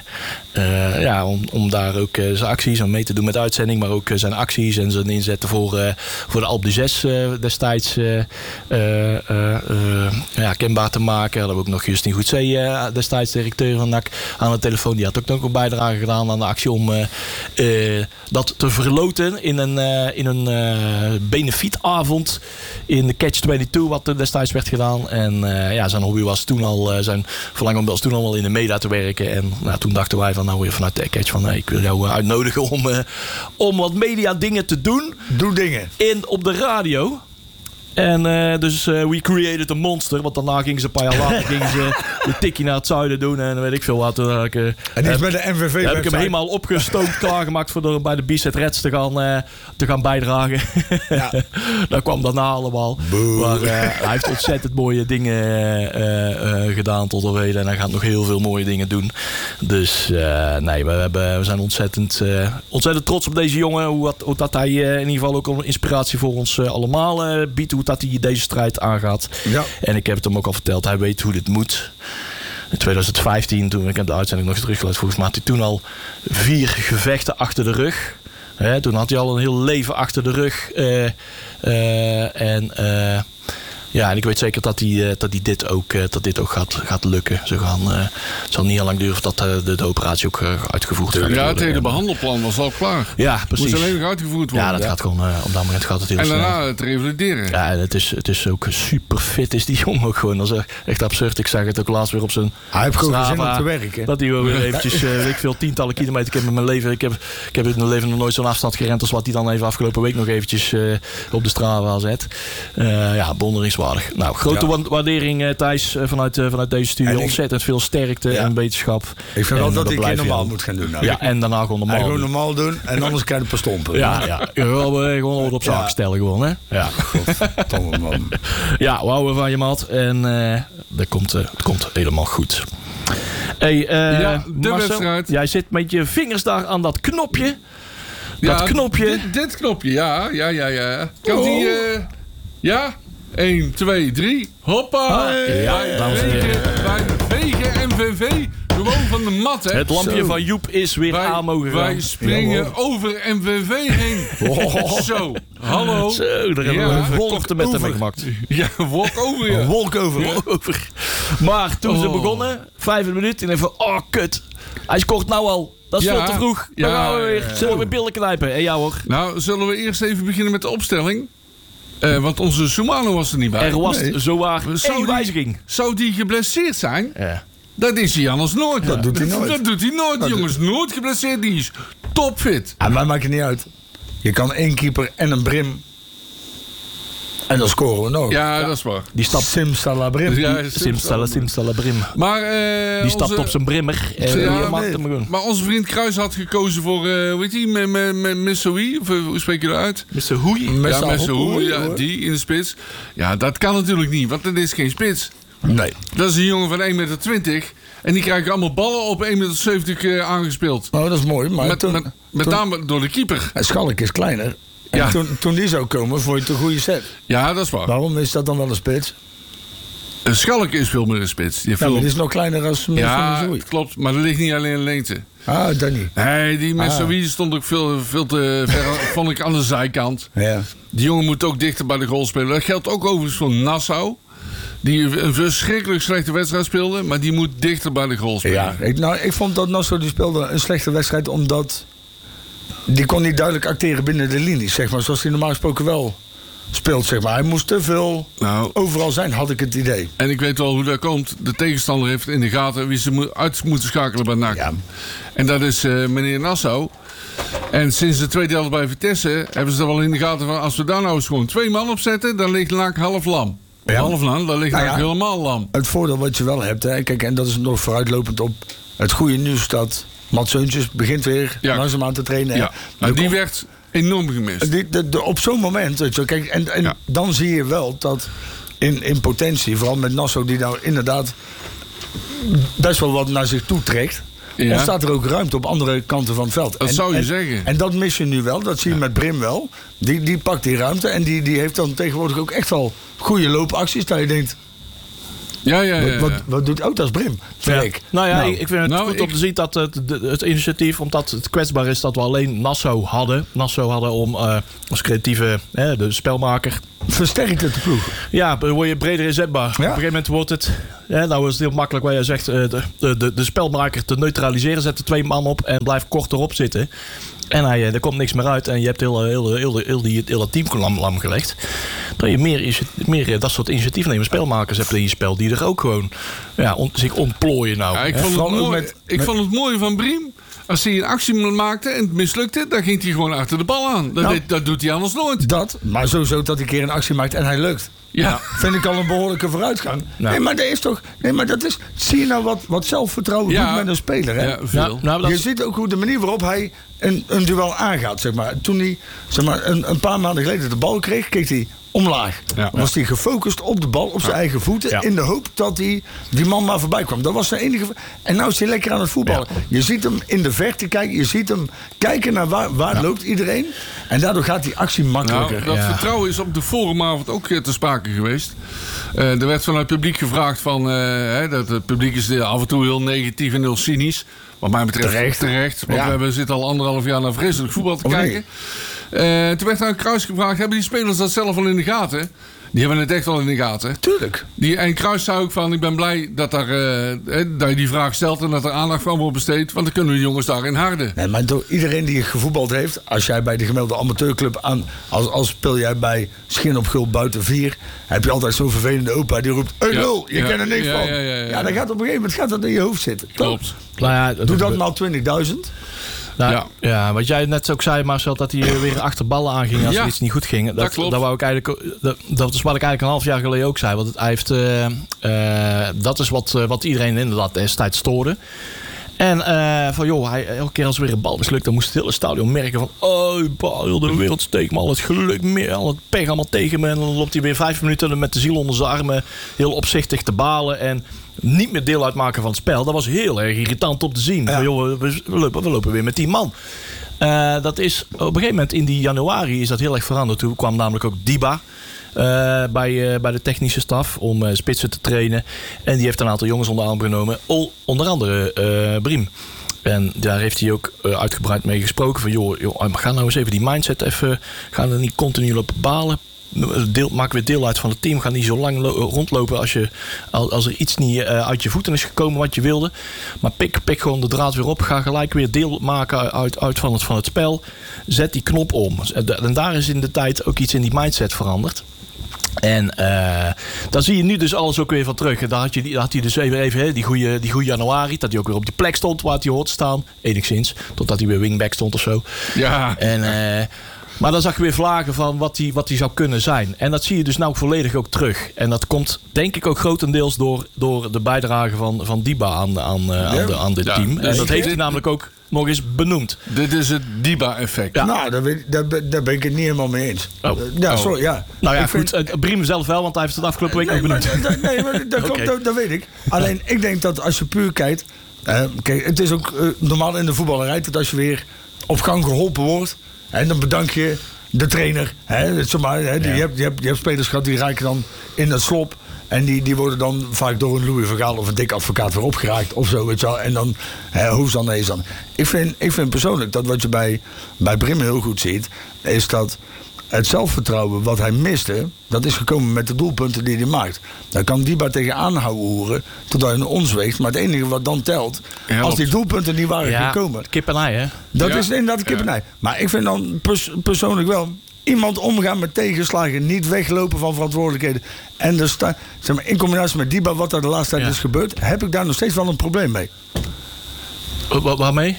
uh, ja, om, om daar ook uh, zijn acties aan mee te doen met de uitzending. Maar ook uh, zijn acties en zijn inzetten voor, uh, voor de Alpe d'Huez uh, destijds uh, uh, uh, uh, ja, kenbaar te maken. Hadden we ook nog Justin Goedzee, uh, destijds directeur van N A C, aan de telefoon. Die had ook nog een bijdrage gedaan aan de actie om... Uh, Uh, dat te verloten in een, uh, in een uh, benefietavond in de Catch tweeëntwintig, wat er destijds werd gedaan. En uh, ja, zijn hobby was toen al, uh, zijn verlangen was toen al wel in de media te werken. En nou, toen dachten wij van, nou weer vanuit de Catch van, hey, ik wil jou uh, uitnodigen om, uh, om wat media dingen te doen. Doe dingen. In, op de radio. En uh, dus uh, we created a monster. Want daarna gingen ze een paar jaar later gingen ze de tikkie naar het zuiden doen. En weet ik veel wat. Toen, ik, uh, En die is heb, bij de M V V heb ik hem helemaal opgestookt klaargemaakt voor de, bij de Bizet Reds te gaan, uh, te gaan bijdragen. Ja. Dat kwam daarna allemaal. Boe. Maar uh, hij heeft ontzettend mooie dingen uh, uh, gedaan tot op heden. En hij gaat nog heel veel mooie dingen doen. Dus uh, nee, we, hebben, we zijn ontzettend, uh, ontzettend trots op deze jongen. Hoe, wat, hoe dat hij uh, in ieder geval ook een inspiratie voor ons uh, allemaal uh, biedt. Hoe dat hij deze strijd aangaat. Ja. En ik heb het hem ook al verteld. Hij weet hoe dit moet. In tweeduizend vijftien, toen ik heb de uitzending nog eens teruggeluid, volgens mij had hij toen al vier gevechten achter de rug. He, toen had hij al een heel leven achter de rug. Uh, uh, en uh, ja, en ik weet zeker dat hij, uh, dat hij dit ook, uh, dat dit ook gaat, gaat lukken. Ze gaan, uh, het zal niet heel lang duren dat uh, de, de operatie ook uh, uitgevoerd gaat worden. Ja, het hele behandelplan was al klaar. Ja, precies. Moest alleen nog uitgevoerd worden. Ja, dat ja. gaat gewoon, uh, op dat moment gaat het heel en snel. En daarna het revalideren. Ja, het is, het is ook super fit is die jongen ook gewoon. Dat is echt absurd. Ik zag het ook laatst weer op zijn Hij heeft gewoon Strava, zin om te werken. dat hij weer eventjes, uh, weet ik veel, tientallen kilometer. Ik heb in mijn leven, ik heb, ik heb in mijn leven nog nooit zo'n afstand gerend als wat hij dan even afgelopen week nog eventjes uh, op de Strava zet. Uh, ja, bewonderingswaardig. Nou, grote ja. waardering uh, Thijs uh, vanuit, uh, vanuit deze studio. Ik, ontzettend veel sterkte ja. en wetenschap. Ik vind wel dat hij een keer normaal moet gaan doen. Nou. Ja, en daarna gewoon normaal en doen. gewoon normaal doen en anders krijg je een paar stompen. Ja, ja. Gewoon, gewoon wat op zaak ja. stellen gewoon, hè. Ja. Godverdomme, man. Ja, we houden van je, maat. En uh, dat komt, uh, het komt helemaal goed. Hey, uh, ja, de Marcel, wedstrijd. Jij zit met je vingers daar aan dat knopje. Ja, dat knopje. Dit, dit knopje, ja, ja, ja, ja. Kan oh. die, uh, ja? één, twee, drie. Hoppa! Hey, ja, bij dames en heren. Bij Vegen M V V. Gewoon van de mat, hè. Het lampje Zo. van Joep is weer wij, aan mogen gaan. Wij springen ja, over M V V heen. Oh. Zo, hallo. Zo, daar hebben ja, we een wolk met hem gemaakt. Ja, wolk over, ja. Wolk over, ja. wolk over. Maar toen oh. ze begonnen, vijf minuten, en even, oh kut. Hij scoort nou al. Dat is ja, veel te vroeg. Dan ja, gaan we weer. Zullen we weer billen knijpen? En ja hoor. Nou, zullen we eerst even beginnen met de opstelling? Uh, want onze Soumano was er niet bij. Er was nee. zowaar één wijziging. Zou die geblesseerd zijn? Ja. Dat is hij anders nooit. Dat ja. doet hij nooit. Dat doet hij nooit, dat jongens. doet... Nooit geblesseerd. Die is topfit. Ja, maar maakt het niet uit. Je kan één keeper en een brim. En dan scoren we nog. Ja, ja. dat is waar. Die stapt Simsalabrim. Ja, Simsalabrim. Maar uh, die stapt onze... op zijn brimmer. Uh, ja, nee. Maar onze vriend Kruis had gekozen voor, uh, weet je, met, met, met Missoui. Of hoe spreek je dat uit? Missoui. Ja, Missoui. Ja, die in de spits. Ja, dat kan natuurlijk niet, want dat is geen spits. Nee. Dat is een jongen van één meter twintig. En die krijgen allemaal ballen op één meter zeventig uh, aangespeeld. Oh, dat is mooi. Maar met toen, met, met toen, name door de keeper. Schalk is kleiner. En ja. toen, toen die zou komen, vond je het een goede set. Ja, dat is waar. Waarom is dat dan wel een spits? Een Schalk is veel meer een spits. Die ja, veel... maar die is nog kleiner als Ja, klopt. Maar dat ligt niet alleen in lengte. Ah, dat niet. Nee, die Messoui ah. stond ook veel, veel te ver, vond ik, aan de zijkant. Ja. Die jongen moet ook dichter bij de goal spelen. Dat geldt ook overigens voor Nassau. Die een verschrikkelijk slechte wedstrijd speelde. Maar die moet dichter bij de goal spelen. Ja, ik, nou, ik vond dat Nassau die speelde een slechte wedstrijd omdat... Die kon niet duidelijk acteren binnen de linies, zeg maar. Zoals hij normaal gesproken wel speelt, zeg maar. Hij moest te veel nou, overal zijn, had ik het idee. En ik weet wel hoe dat komt. De tegenstander heeft in de gaten wie ze uit moeten schakelen bij N A C. Ja. En dat is uh, meneer Nassau. En sinds de tweede helft bij Vitesse hebben ze er wel in de gaten van... als we daar nou eens gewoon twee man op zetten, dan ligt Laak half lam. Of Ja. half lam, dan ligt Nou Laak ja. helemaal lam. Het voordeel wat je wel hebt, hè, kijk, en dat is nog vooruitlopend op het goede nieuws dat Mats Seuntjes begint weer Ja. langzaamaan te trainen. Ja, hè. maar Er die komt- werd enorm gemist. Die, de, de- op zo'n moment, weet je, wel, kijk, en, en Ja. dan zie je wel dat in, in potentie, vooral met Nassau, die nou inderdaad best wel wat naar zich toe trekt, Ja. ontstaat er ook ruimte op andere kanten van het veld. Dat en, zou je en, zeggen. En dat mis je nu wel, dat zie je met Brim wel. Die, die pakt die ruimte en die, die heeft dan tegenwoordig ook echt wel goede loopacties. Dat je denkt, Ja, ja, ja. ja. wat, wat, wat doet Oud Brim? Vind ik. Nou ja, Nou, ik, ik vind het nou, goed om ik- te zien dat het, de- het initiatief, omdat het kwetsbaar is dat we alleen Nassau hadden. Nassau hadden om uh, als creatieve hè, de spelmaker. versterkt het de ploeg. Ja, dan word je breder inzetbaar. Op een gegeven moment wordt het, ja, nou is het heel makkelijk waar je zegt, uh, de, de, de, de spelmaker te neutraliseren. Zet er twee man op en blijf kort erop zitten. En hij, er komt niks meer uit en je hebt heel, heel, heel, heel, die, heel dat team lam, lam gelegd. Dat je meer, is, meer dat soort initiatiefnemers, spelmakers hebt in je spel die er ook gewoon ja, on, zich ontplooien nou. Ja, ik Hè, vond, het vooral ook mooi, met- ik met- vond het mooie van Briem. Als hij een actie maakte en het mislukte, dan ging hij gewoon achter de bal aan. Dat, Nou. deed- dat doet hij anders nooit. Dat, maar sowieso dat hij een keer een actie maakt en hij lukt. Ja. Vind ik al een behoorlijke vooruitgang. Nou. Nee, maar dat is toch. Nee, maar dat is. Zie je nou wat, wat zelfvertrouwen Ja. doet met een speler? Hè? Ja, veel. Nou, nou, dat Je is- ziet ook hoe de manier waarop hij een, een duel aangaat. Zeg maar. Toen hij zeg maar, een, een paar maanden geleden de bal kreeg, keek hij omlaag. Ja. Was hij gefocust op de bal, op zijn eigen voeten. Ja. In de hoop dat hij die man maar voorbij kwam. Dat was zijn enige. En nou is hij lekker aan het voetballen. Je ziet hem in de verte kijken. Je ziet hem kijken naar waar, waar loopt iedereen. En daardoor gaat die actie makkelijker. Nou, dat Ja. vertrouwen is op de forumavond ook eh, te sprake geweest. Eh, er werd vanuit het publiek gevraagd van... eh, hè, dat het publiek is eh, af en toe heel negatief en heel cynisch. Wat mij betreft Terecht. terecht. Want Ja. we hebben, zitten al anderhalf jaar naar vreselijk voetbal te Of nee? kijken. Eh, toen werd aan Kruis gevraagd... hebben die spelers dat zelf al in de gaten? Die hebben het echt wel in de gaten. Tuurlijk. Die, en Kruis zei ook van... ik ben blij dat, er, eh, hè, dat je die vraag stelt... en dat er aandacht van wordt besteed. Want dan kunnen de jongens daarin harden. Nee, maar door iedereen die gevoetbald heeft, als jij bij de gemiddelde amateurclub aan, als, als speel jij bij Schin op Gul buiten vier, heb je altijd zo'n vervelende opa die roept: hey, Ja, nul, je ja, kent er niks ja, van. ja, ja, ja. Ja, dan gaat op een gegeven moment gaat dat in je hoofd zitten. toch? Klopt. nou ja, Doe dat maal twintigduizend. Nou, Ja. ja. wat jij net ook zei, Marcel, dat hij weer achter ballen aanging als Ja, er iets niet goed ging. Dat, dat klopt. Dat, wou ik eigenlijk, ook- dat, dat is wat ik eigenlijk een half jaar geleden ook zei. Want het, hij heeft, eh, eh, dat is wat, eh, wat iedereen inderdaad destijds stoorde. En eh, van joh, hij, elke keer als er weer een bal mislukt, dan moest het hele stadion merken van oh, bal, heel de wereld steekt me al het geluk, meer, al het pech allemaal tegen me. En dan loopt hij weer vijf minuten met de ziel onder zijn armen, heel opzichtig te balen en niet meer deel uitmaken van het spel. Dat was heel erg irritant om te zien. Ja. Van, joh, we, we, lopen, we lopen weer met tien man. Eh, dat is op een gegeven moment in die januari is dat heel erg veranderd. Toen kwam namelijk ook Diba eh, bij, eh, bij de technische staf om eh, spitsen te trainen. En die heeft een aantal jongens onder arm genomen. O- onder andere eh Briem. En daar heeft hij ook eh, uitgebreid mee gesproken. Van joh, joh, ga nou eens even die mindset even. Ga er niet continu op balen. Deel, maak weer deel uit van het team. Ga niet zo lang lo- rondlopen als, je, als, als er iets niet uh, uit je voeten is gekomen wat je wilde. Maar pik, pik gewoon de draad weer op. Ga gelijk weer deel maken uit, uit van, het, van het spel. Zet die knop om. En daar is in de tijd ook iets in die mindset veranderd. En uh, daar zie je nu dus alles ook weer van terug. En daar had, je, daar had hij dus even, even hè, die goede die goede januari. Dat hij ook weer op die plek stond waar hij hoort te staan. Enigszins. Totdat hij weer wingback stond of zo. Ja. En... Uh, Maar dan zag je weer vlagen van wat hij wat zou kunnen zijn. En dat zie je dus nou volledig ook terug. En dat komt denk ik ook grotendeels door, door de bijdrage van, van Diba aan, aan, uh, aan, de, aan dit Ja, team. dus En dat ik- heeft hij namelijk ook nog eens benoemd. Dit is het Diba-effect. Ja. Nou, daar, weet, daar, ben- daar ben ik het niet helemaal mee eens. Oh. Ja, Oh. sorry. Ja. Nou ja, Ik vind- goed. Uh, Briem zelf wel, want hij heeft het afgelopen week Nee, ook maar, benoemd. dat- nee, maar dat, klopt, Oké. dat, dat weet ik. Alleen, ik denk dat als je puur kijkt... eh, kijk, het is ook eh, normaal in de voetballerij... dat als je weer op gang geholpen wordt... en dan bedank je de trainer. Hè, zeg maar, hè, die, Ja. je, hebt, je, hebt, je hebt spelers gehad die raken dan in het slop... en die, die worden dan vaak door een Louis van Gaal of een dik advocaat weer opgeraakt... of zo, weet je wel. En dan, hè, hoes dan, nee, dan. Ik vind, ik vind persoonlijk dat wat je bij, bij Brim heel goed ziet... is dat... het zelfvertrouwen wat hij miste, dat is gekomen met de doelpunten die hij maakt. Daar kan Diba tegenaan houden horen, totdat hij naar ons weegt. Maar het enige wat dan telt, Helpt. als die doelpunten niet waren Ja, gekomen... kip en ei, hè? dat Ja. is inderdaad kip en ei. Maar ik vind dan pers- persoonlijk wel... iemand omgaan met tegenslagen, niet weglopen van verantwoordelijkheden. En er sta, zeg maar, in combinatie met Diba, wat er de laatste tijd Ja. is gebeurd... heb ik daar nog steeds wel een probleem mee. Wa- Waarmee?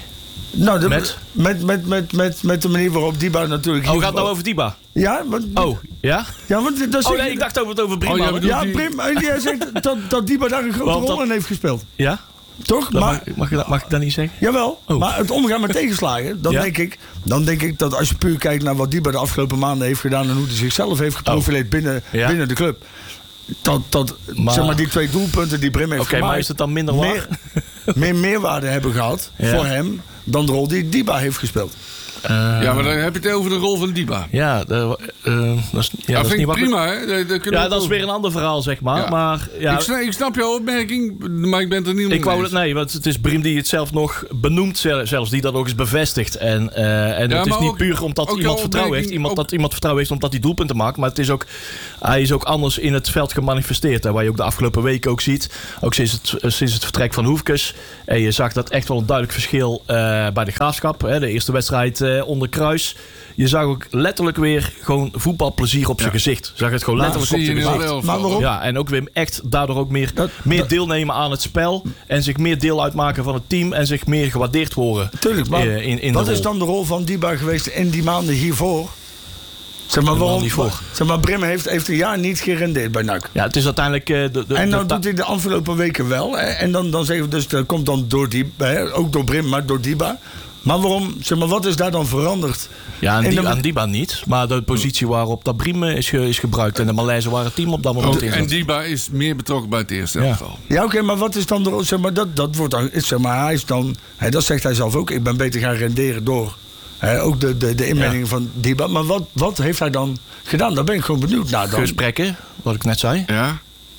Nou, de, Met? Met, met, met, met, met de manier waarop Diba natuurlijk... Oh, gaat het nou over Diba? Ja, want, Oh, ja? ja, want dat Oh nee, ik dacht over het over Brima. Oh, ja, hoor. bedoel- Ja, die- Prim, jij zegt dat, dat Diba daar een grote Want dat- rol in heeft gespeeld. Ja? Toch? Dat Maar, mag, mag, ik dat, mag ik dat niet zeggen? jawel, Oh. maar het omgaan met tegenslagen, dan, Ja? denk ik, dan denk ik dat als je puur kijkt naar wat Diba de afgelopen maanden heeft gedaan en hoe hij zichzelf heeft geprofileerd binnen, Ja? binnen de club. Dat, dat Maar- zeg maar, die twee doelpunten die Brim heeft Oké, maar gemaakt, is het dan minder waar? meer, meer meerwaarde hebben gehad Ja. voor hem dan de rol die Diba heeft gespeeld. Uh, Ja, maar dan heb je het over de rol van Diba. Ja, de, uh, dat is, ja, dat dat is vind niet ik wat ik- prima, hè? Daar- daar kunnen Ja, we dat is over- weer een ander verhaal, zeg maar. Ja. Maar ja, ik, snap, ik snap jouw opmerking, maar ik ben het er niet mee ik wou eens. het, nee, want het is Brim die het zelf nog benoemt, zel- zelfs die dat ook eens bevestigt. En, uh, en Ja, het is maar niet ook- puur omdat ook iemand jouw vertrouwen heeft, opmerking- iemand ook- dat iemand vertrouwen heeft omdat hij doelpunten maakt. Maar het is ook, hij is ook anders in het veld gemanifesteerd. Hè, waar je ook de afgelopen weken ook ziet. Ook sinds het, uh, sinds het vertrek van Hoefkes. En je zag dat echt wel een duidelijk verschil uh, bij de Graafschap. Hè, de eerste wedstrijd uh, onder Kruis. Je zag ook letterlijk weer gewoon voetbalplezier op zijn gezicht. Je zag het gewoon Ja, letterlijk op zie je zijn in het gezicht. elftal. Maar waarom? Ja, en ook weer echt daardoor ook meer, Dat- meer dat- deelnemen aan het spel. En zich meer deel uitmaken van het team. En zich meer gewaardeerd horen. Tuurlijk, maar eh, in, in wat de is rol. dan de rol van Diba geweest in die maanden hiervoor? Zeg maar, De waarom, maanden hiervoor. zeg maar Brim heeft, heeft een jaar niet gerendeerd bij N A C. Ja, het is uiteindelijk... eh, de, de, En nou de- doet hij de afgelopen weken wel. hè. En dan, dan zeggen we dus, dat komt dan door Diba, hè, ook door Brim, maar door Diba. Maar waarom, zeg maar, wat is daar dan veranderd? ja, aan, en die, dan- aan Diba niet. Maar de positie waarop dat Briem is, ge- is gebruikt. En de Malaise waar het team op dat moment Ook- in en zat. Diba is meer betrokken bij het eerste Ja. elftal. Ja, oké, maar wat is dan de rol? Zeg maar, dat, dat wordt dan, zeg maar, hij is dan, hè, dat zegt hij zelf ook, ik ben beter gaan renderen door hè, ook de, de, de inmenging Ja. van Diba. Maar wat, wat heeft hij dan gedaan? Daar ben ik gewoon benieuwd naar dan. Gesprekken, wat ik net zei. Ja?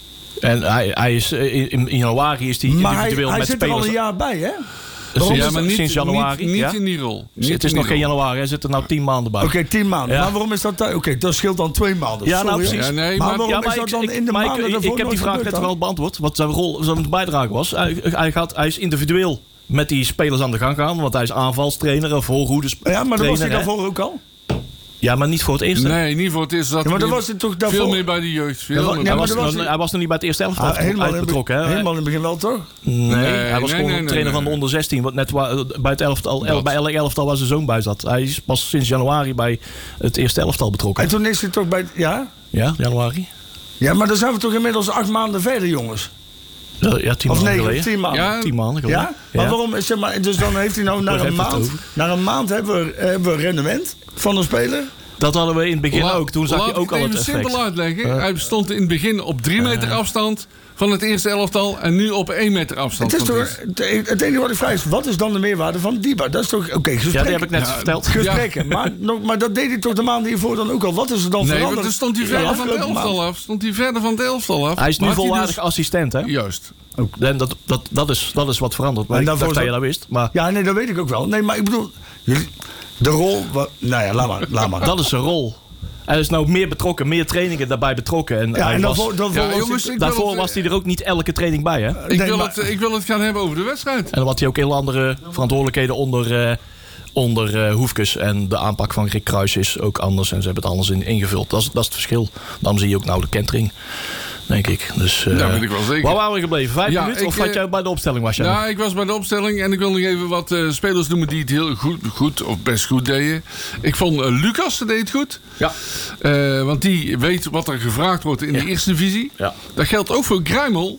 En hij, hij is, eh, in, in januari is hij Maar hij, individueel hij met zit er al spelers... een jaar bij, hè? Sinds, ja, maar niet, sinds januari. niet, niet ja? in die rol. het Niet is in nog die geen rol. januari. Hij zit er nou tien maanden bij. Oké, tien maanden. Ja. Maar waarom is dat? Oké, okay, dat scheelt dan twee maanden. Ja, nou, Sorry, precies. hè. Ja, nee, maar maar- waarom Ja, maar is dat ik, dan ik, in de maar ik- maanden ik, daarvoor ik heb die nooit vraag gebeurd net dan? wel beantwoord. Wat zijn rol, zijn bijdrage was. Hij, hij, gaat, hij is individueel met die spelers aan de gang gaan. Want hij is aanvalstrainer of voorhoede Ja, maar dat was hij trainer, hè. daarvoor ook al. Ja, maar niet voor het eerste. Nee, niet voor het eerst. Zat Ja, maar hij dan was het toch daarvoor- veel meer bij de jeugd. Veel Ja, maar- meer ja, hij, bij- was, maar dat was- nog- hij was nog niet bij het eerste elftal Ah, helemaal, in, betrokken. Hè? helemaal in het begin wel, toch? Nee, Nee, hij was nee, gewoon nee, nee, trainer van de nee. onder zestien. Wat net wa- bij het elftal, el, Dat. bij elk elftal waar zijn zoon bij zat. Hij is pas sinds januari bij het eerste elftal betrokken. En toen is hij toch bij... Ja? Ja, januari. Ja, maar dan zijn we toch inmiddels acht maanden verder, jongens. Ja, ja tien Of maanden negen, geleden. tien maanden. Ja, Tien maanden geleden. Ja? Maar waarom is zeg maar, dus dan heeft hij nou na Waar een heb je het maand, over? na een maand hebben we, hebben we rendement van een speler. Dat hadden we in het begin Laat- ook. Toen zag laat je ook ik al het het even effect. simpel uitleggen. Hij stond in het begin op drie meter afstand van het eerste elftal. En nu op één meter afstand. Het, is van toch, het eerste. het, het enige wat ik vraag is, wat is dan de meerwaarde van Diba? Dat is toch, oké, Ja, gesprekken. die heb ik net Ja, verteld. Gesprekken, maar, nog, maar dat deed hij toch de maanden hiervoor dan ook al? Wat is er dan Nee, veranderd? want dan stond hij in verder de van het afgelopen elftal maand? af. Stond hij verder van het elftal af. Hij is nu Maar had volwaardig dus- assistent, hè? Juist. En dat, dat, dat, is, dat is wat veranderd. Maar En ik daarvoor dacht dat je zat- dat wist. Maar Ja, nee, dat weet ik ook wel. Nee, maar ik bedoel, jullie- de rol... wa- Nou ja, laat maar. Laat maar. dat is zijn rol. Hij is nou meer betrokken, meer trainingen daarbij betrokken. En ja, hij en was, daarvoor, daarvoor Ja, was jongens, hij- ik wil daarvoor het, was hij er ook niet elke training bij, hè? En Ik, Nee, wil maar- het, ik wil het gaan hebben over de wedstrijd. dan had hij ook heel andere verantwoordelijkheden onder, eh onder eh, Hoefkes. En de aanpak van Rick Kruijs is ook anders. En ze hebben het anders in, ingevuld. Dat is, dat is het verschil. Daarom zie je ook nou de kentering, denk ik. Dus, eh, Dat weet ik wel zeker. Waar waren we gebleven? Vijf Ja, minuten? Of ik, had jij bij de opstelling was jij? Ja, ik was bij de opstelling en ik wil nog even wat eh, spelers noemen die het heel goed, goed of best goed deden. Ik vond uh, Lucas deed het goed. Ja. Eh, want die weet wat er gevraagd wordt in Ja. de eerste divisie. Ja. Dat geldt ook voor Gruimel.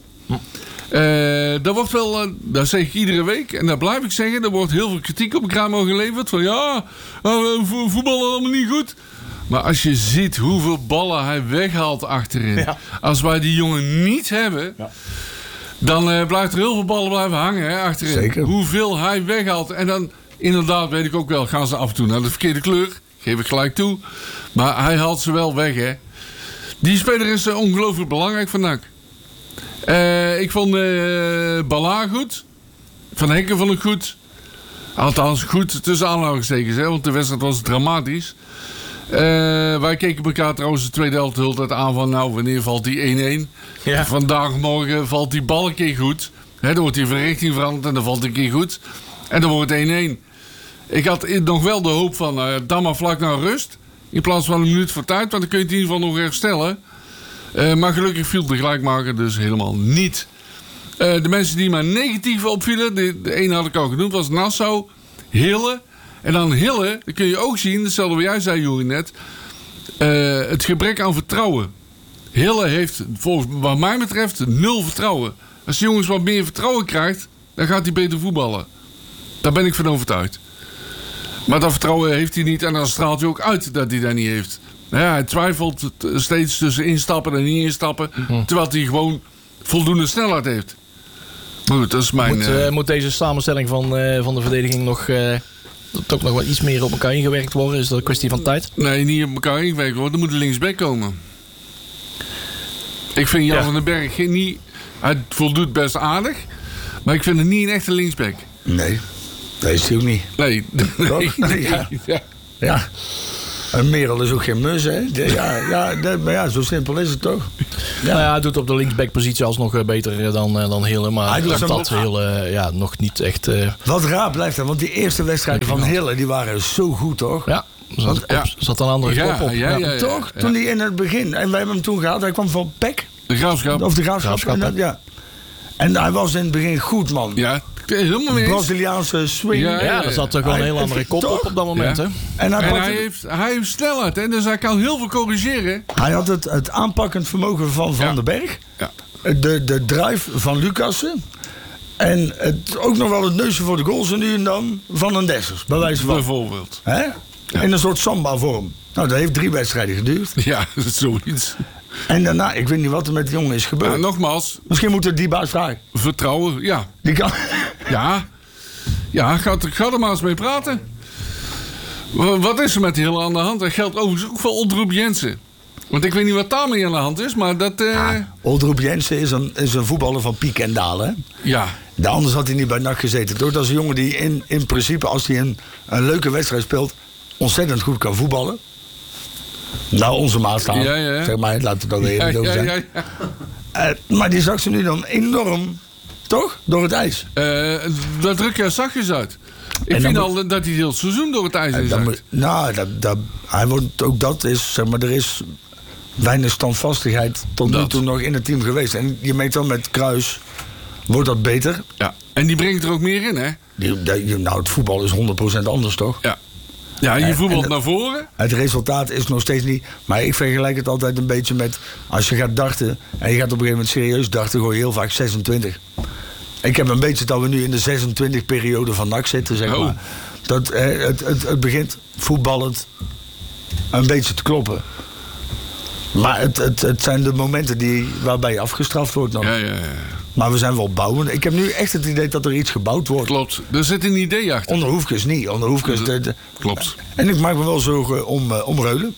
Eh dat wordt wel, eh, dat zeg ik iedere week en dat blijf ik zeggen. Er wordt heel veel kritiek op Gruimel geleverd. Van ja, uh, vo- voetballen allemaal niet goed. Maar als je ziet hoeveel ballen hij weghaalt achterin. Ja. Als wij die jongen niet hebben. Ja. Dan uh, blijft er heel veel ballen blijven hangen hè, achterin. Zeker. Hoeveel hij weghaalt. En dan inderdaad weet ik ook wel. Gaan ze af en toe naar de verkeerde kleur. Geef ik gelijk toe. Maar hij haalt ze wel weg hè. Die speler is uh, ongelooflijk belangrijk van N A C. Uh, ik vond uh, Bala goed. Van Hekken vond ik goed. Althans goed tussen aanhalingstekens. Hè, want de wedstrijd was dramatisch. Uh, wij keken elkaar trouwens de tweede helft de hele tijd aan van... nou, wanneer valt die één-één? Ja. Vandaag morgen valt die bal een keer goed. Hè, dan wordt die van richting veranderd en dan valt een keer goed. En dan wordt het één-één. Ik had nog wel de hoop van... Uh, dan maar vlak naar rust. In plaats van een minuut voor tijd. Want dan kun je het in ieder geval nog herstellen. Uh, maar gelukkig viel de gelijkmaker dus helemaal niet. Uh, de mensen die maar negatief opvielen... De, de ene had ik al genoemd, was Nassau. Hille. En dan Hille, dat kun je ook zien, hetzelfde wat jij zei, Joeri, net. Uh, het gebrek aan vertrouwen. Hille heeft, volgens wat mij betreft, nul vertrouwen. Als die jongens wat meer vertrouwen krijgt, dan gaat hij beter voetballen. Daar ben ik van overtuigd. Maar dat vertrouwen heeft hij niet en dan straalt hij ook uit dat hij dat niet heeft. Ja, hij twijfelt steeds tussen instappen en niet instappen, hm. terwijl hij gewoon voldoende snelheid heeft. Maar goed, dat is mijn... Moet, uh, moet deze samenstelling van, uh, van de verdediging nog... Uh... toch nog wat iets meer op elkaar ingewerkt worden? Is dat een kwestie van tijd? Nee, niet op elkaar ingewerkt worden. Er moet een linksback komen. Ik vind Jan ja. van den Berg geen, niet... Hij voldoet best aardig. Maar ik vind het niet een echte linksback. Nee, dat is hij ook niet. Nee. nee, nee ja. ja. ja. En Merel is ook geen mus, hè? Ja, ja, dat, maar ja, zo simpel is het toch? Ja, nou ja, hij doet op de linksback-positie alsnog beter dan, dan Hille. Maar hij doet dat Hille ja, nog niet echt... Uh... Wat raar blijft dat, want die eerste wedstrijden van Hille die waren zo goed, toch? Ja, zat, op, ja. zat een andere ja, kop op. Ja, ja, ja, ja, toch? Ja. Toen die in het begin, en wij hebben hem toen gehad, hij kwam van P E C. De Graafschap. Of de Graafschap, Graafschap en, dat, ja. En hij was in het begin goed, man. Ja. Helemaal mee. Braziliaanse swing. Ja, ja, ja, er zat toch wel een heel andere kop op op dat moment. Ja. Hè? En, hij, en hij, heeft, hij heeft snelheid, hè? Dus hij kan heel veel corrigeren. Hij had het, het aanpakkend vermogen van Van ja. den Berg. Ja. De, de drive van Lucassen. En het, ook nog wel het neusje voor de goals en nu en dan van een Dessers. Bij wijze van. Bijvoorbeeld. Hè? Ja. In een soort samba-vorm. Nou, dat heeft drie wedstrijden geduurd. Ja, dat is zoiets. En daarna, ik weet niet wat er met de jongen is gebeurd. Ja, nogmaals. Misschien moeten we die baas vragen. Vertrouwen, ja. Die kan... Ja. Ja, ga, ga er maar eens mee praten. Wat is er met die hele aan de hand? Dat geldt overigens ook voor Oldroep Jensen. Want ik weet niet wat daarmee aan de hand is, maar dat... Uh... Ja, Oldroep Jensen is een, is een voetballer van piek en dalen, hè? Ja. De anders had hij niet bij N A C gezeten, toch? Dat is een jongen die in, in principe, als hij een, een leuke wedstrijd speelt, ontzettend goed kan voetballen. Nou, onze maatstaaf. Ja, ja. Zeg maar, laten we dat weer even ja, zijn. ja, ja, ja. Uh, maar die zag ze nu dan enorm, toch? Door het ijs. Uh, dat druk je zachtjes uit. Ik en vind al moet, dat hij heel het seizoen door het ijs is. Uh, moet, nou, dat, dat, hij wordt, ook dat is, zeg maar, er is weinig standvastigheid tot nu toe nog in het team geweest. En je merkt wel met Kruis, wordt dat beter. Ja, en die brengt er ook meer in, hè? Die, die, nou, het voetbal is honderd procent anders, toch? Ja. Ja, je voetbalt het, naar voren. Het resultaat is nog steeds niet... Maar ik vergelijk het altijd een beetje met... Als je gaat darten en je gaat op een gegeven moment serieus darten... gooi je heel vaak zesentwintig. Ik heb een beetje dat we nu in de zesentwintig-periode van N A C zitten, zeg oh. maar. Dat, eh, het, het, het begint voetballend een beetje te kloppen. Maar het, het, het zijn de momenten die, waarbij je afgestraft wordt nog. Ja, ja, ja. Maar we zijn wel bouwend. Ik heb nu echt het idee dat er iets gebouwd wordt. Klopt. Er zit een idee achter. Onder Hoefkes niet. Onder Hoefkes... De, de, Klopt. En ik maak me wel zorgen om, uh, om Reulen.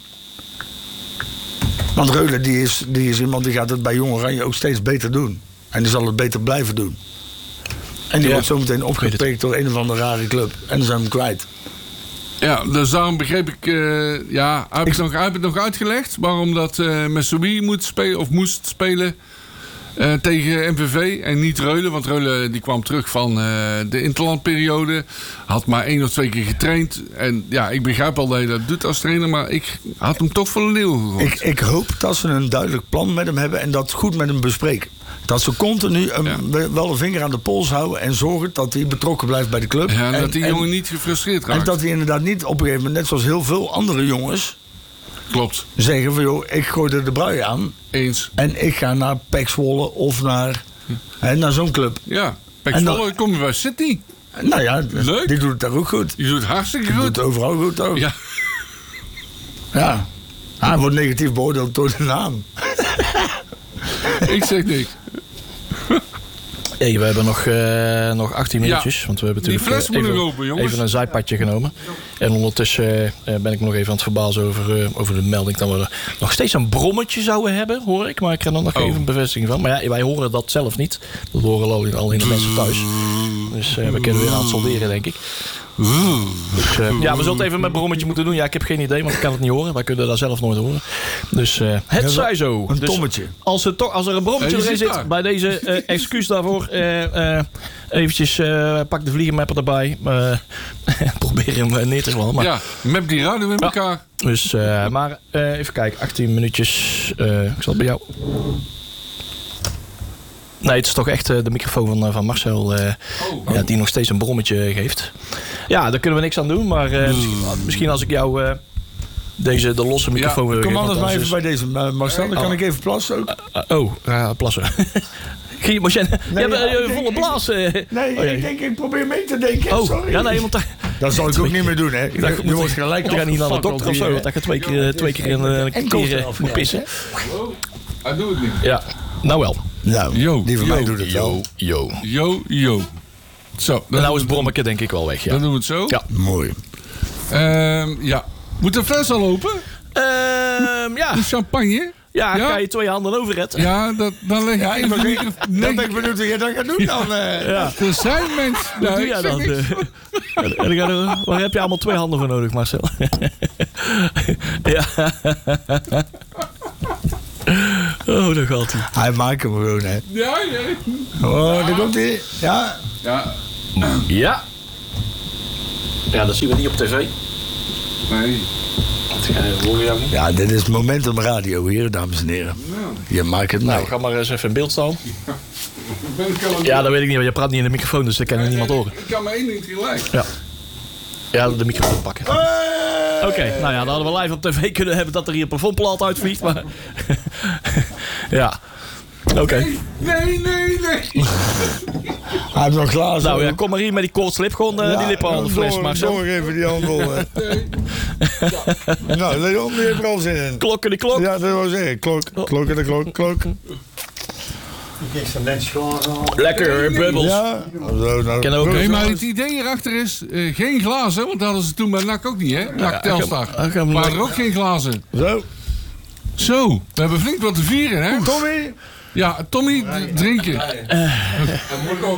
Want Reulen die is, die is iemand die gaat het bij Jong Oranje ook steeds beter doen. En die zal het beter blijven doen. En die ja. wordt zometeen opgepikt door een of andere rare club. En dan zijn we hem kwijt. Ja, dus daarom begreep ik... Uh, ja, heb ik, ik nog, heb het nog uitgelegd waarom dat uh, Messoui moet spelen of moest spelen... Uh, tegen M V V en niet Reulen. Want Reulen die kwam terug van uh, de interlandperiode. Had maar één of twee keer getraind. En ja, ik begrijp al dat je dat doet als trainer. Maar ik had hem toch voor een leeuw gegooid. Ik, ik hoop dat ze een duidelijk plan met hem hebben. En dat goed met hem bespreken. Dat ze continu um, ja. wel een vinger aan de pols houden. En zorgen dat hij betrokken blijft bij de club. Ja, en, en dat die en, jongen niet gefrustreerd raakt. En dat hij inderdaad niet op een gegeven moment, net zoals heel veel andere jongens... Klopt. Zeggen van, joh, ik gooi er de brui aan. Eens. En ik ga naar P E C Zwolle of naar, hè, naar zo'n club. Ja, P E C Zwolle, kom je bij City. Nou ja, leuk. Die doet het daar ook goed. Die doet het hartstikke goed. Die doet het overal goed ook. Ja. Ja. Hij wordt negatief beoordeeld door de naam. Ik zeg niks. Hey, we hebben nog, uh, nog achttien minuutjes. Ja, want we hebben natuurlijk die fles even, open, jongens. even een zijpadje genomen. En ondertussen uh, ben ik nog even aan het verbazen over, uh, over de melding dat we er nog steeds een brommetje zouden hebben, hoor ik. Maar ik krijg er nog oh. even een bevestiging van. Maar ja, wij horen dat zelf niet. Dat horen alleen de mensen thuis. Dus uh, we kunnen weer aan het solderen, denk ik. Dus, uh, ja, we zullen het even met brommetje moeten doen. Ja, ik heb geen idee, want ik kan het niet horen. Wij kunnen dat zelf nooit horen. Dus uh, het ja, zij zo. Een dus tommetje. Als er, to- als er een brommetje erin zit, daar. Bij deze uh, excuus daarvoor. Uh, uh, eventjes uh, pak de vliegenmapper erbij. Uh, probeer hem uh, neer te slaan. Maar... Ja, map die radio met elkaar. Ja, dus, uh, maar uh, even kijken. achttien minuutjes. Uh, ik zal het bij jou... Nee, het is toch echt uh, de microfoon van, uh, van Marcel uh, oh, oh. Ja, die nog steeds een brommetje geeft. Ja, daar kunnen we niks aan doen. Maar uh, misschien, misschien als ik jou uh, deze, de losse microfoon wil ja, geven. Kom anders maar even is... bij deze uh, Marcel. Dan oh. kan ik even plassen ook. Uh, uh, oh, uh, plassen. Ging je, moest jij, nee, je hebt uh, volle blaas. Uh. Nee, oh, ik denk ik probeer mee te denken. Oh, sorry. Ja, nee, want daar, dat zal ik ook niet meer doen, hè. Ik dacht, je wordt gelijk. Je gaat niet naar de dokter of zo. Want dat je twee keer, twee keer een, een keer moet pissen. Hij doet het niet. Ja, nou wel. Nou, yo, die van yo, mij doet het wel. Yo, yo, yo. Zo, dan nou is Brommeke denk ik wel weg, ja. Dan doen we het zo. Ja. Mooi. Um, ja. Moet de fles al open? Um, ja. De champagne? Ja, ja, ga je twee handen overredt. Ja, dat, dan leg je ja, even... Nee. Dan ben ik benieuwd hoe je dat gaat doen dan. Uh. Ja. Er zijn mensen... Hoe doe jij dat? Uh, waar heb je allemaal twee handen voor nodig, Marcel? Ja. Oh, daar gaat hij. Hij maakt hem gewoon, hè. Ja, nee. Oh, daar komt hij. Ja. Ja. Ja. Ja, dat zien we niet op tv. Nee. Ja, dit is Momentum Radio hier, dames en heren. Je maakt het nou. mee. Ga maar eens even in beeld staan. Ja, dat weet ik niet, want je praat niet in de microfoon, dus dat kan nee, niemand horen. Ik kan maar één ding tegelijk. Ja. Ja, de microfoon pakken. Oké, okay, nou ja, dan hadden we live op tv kunnen hebben dat er hier een plafondplaat uitvliegt, maar... ja. Oké. Okay. Nee, nee, nee. Hij heeft nog glazen. Nou ja, kom maar hier met die koortslip. Gewoon uh, ja, die lippen aan de fles, Marcel. Door even die handel. Nee. Nou, Leon, die heeft er al zin in. Klokken de klok. Ja, dat wil zeggen. Klok, klokken de klok, klok. Ik is er net schoon. Lekker, bubbels. Ja. Zo, nou, Ken ook nee, maar het idee hierachter is uh, geen glazen, want dat hadden ze toen bij N A C ook niet, hè? N A C Telstar. Maar waren er ook geen glazen. Zo. Zo, we hebben flink wat te vieren, hè? Tommy. Ja, Tommy, d- drinken. Uh. Dat moet ik ook.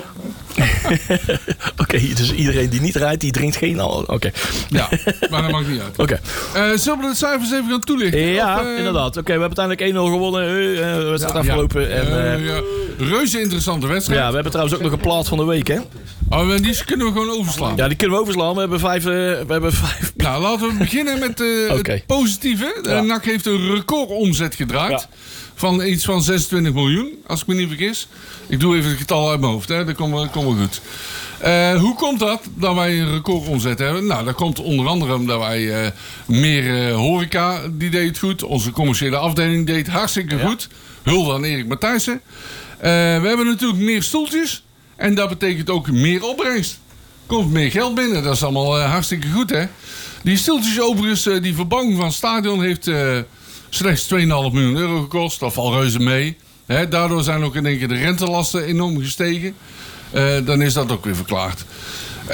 Oké, okay, dus iedereen die niet rijdt, die drinkt geen al. Oké. Okay. Ja, maar dat maakt niet uit. Oké. Okay. Uh, zullen we de cijfers even gaan toelichten? Ja, of, uh... inderdaad. Oké, okay, we hebben uiteindelijk één nul gewonnen. Uh, uh, we zijn ja, afgelopen. Ja. En, uh, uh, ja. Reuze interessante wedstrijd. Ja, we hebben trouwens ook nog een plaat van de week, hè? Oh, die kunnen we gewoon overslaan. Ja, die kunnen we overslaan. We hebben vijf... Uh, we hebben vijf... Nou, laten we beginnen met uh, okay. het positieve. Ja. N A C heeft een recordomzet gedraaid. Ja. Van iets van zesentwintig miljoen, als ik me niet vergis. Ik doe even het getal uit mijn hoofd, hè. Dat komt wel goed. Uh, hoe komt dat, dat wij een recordomzet hebben? Nou, dat komt onder andere omdat wij uh, meer uh, horeca, die deed het goed. Onze commerciële afdeling deed het hartstikke ja. goed. Hulde aan Erik Matthijssen. Uh, we hebben natuurlijk meer stoeltjes. En dat betekent ook meer opbrengst. Komt meer geld binnen, dat is allemaal uh, hartstikke goed, hè. Die stoeltjes overigens, uh, die verbouwing van het stadion heeft... Uh, slechts twee komma vijf miljoen euro gekost. Dat valt reuze mee. He, daardoor zijn ook in één keer de rentelasten enorm gestegen. Uh, dan is dat ook weer verklaard. Uh,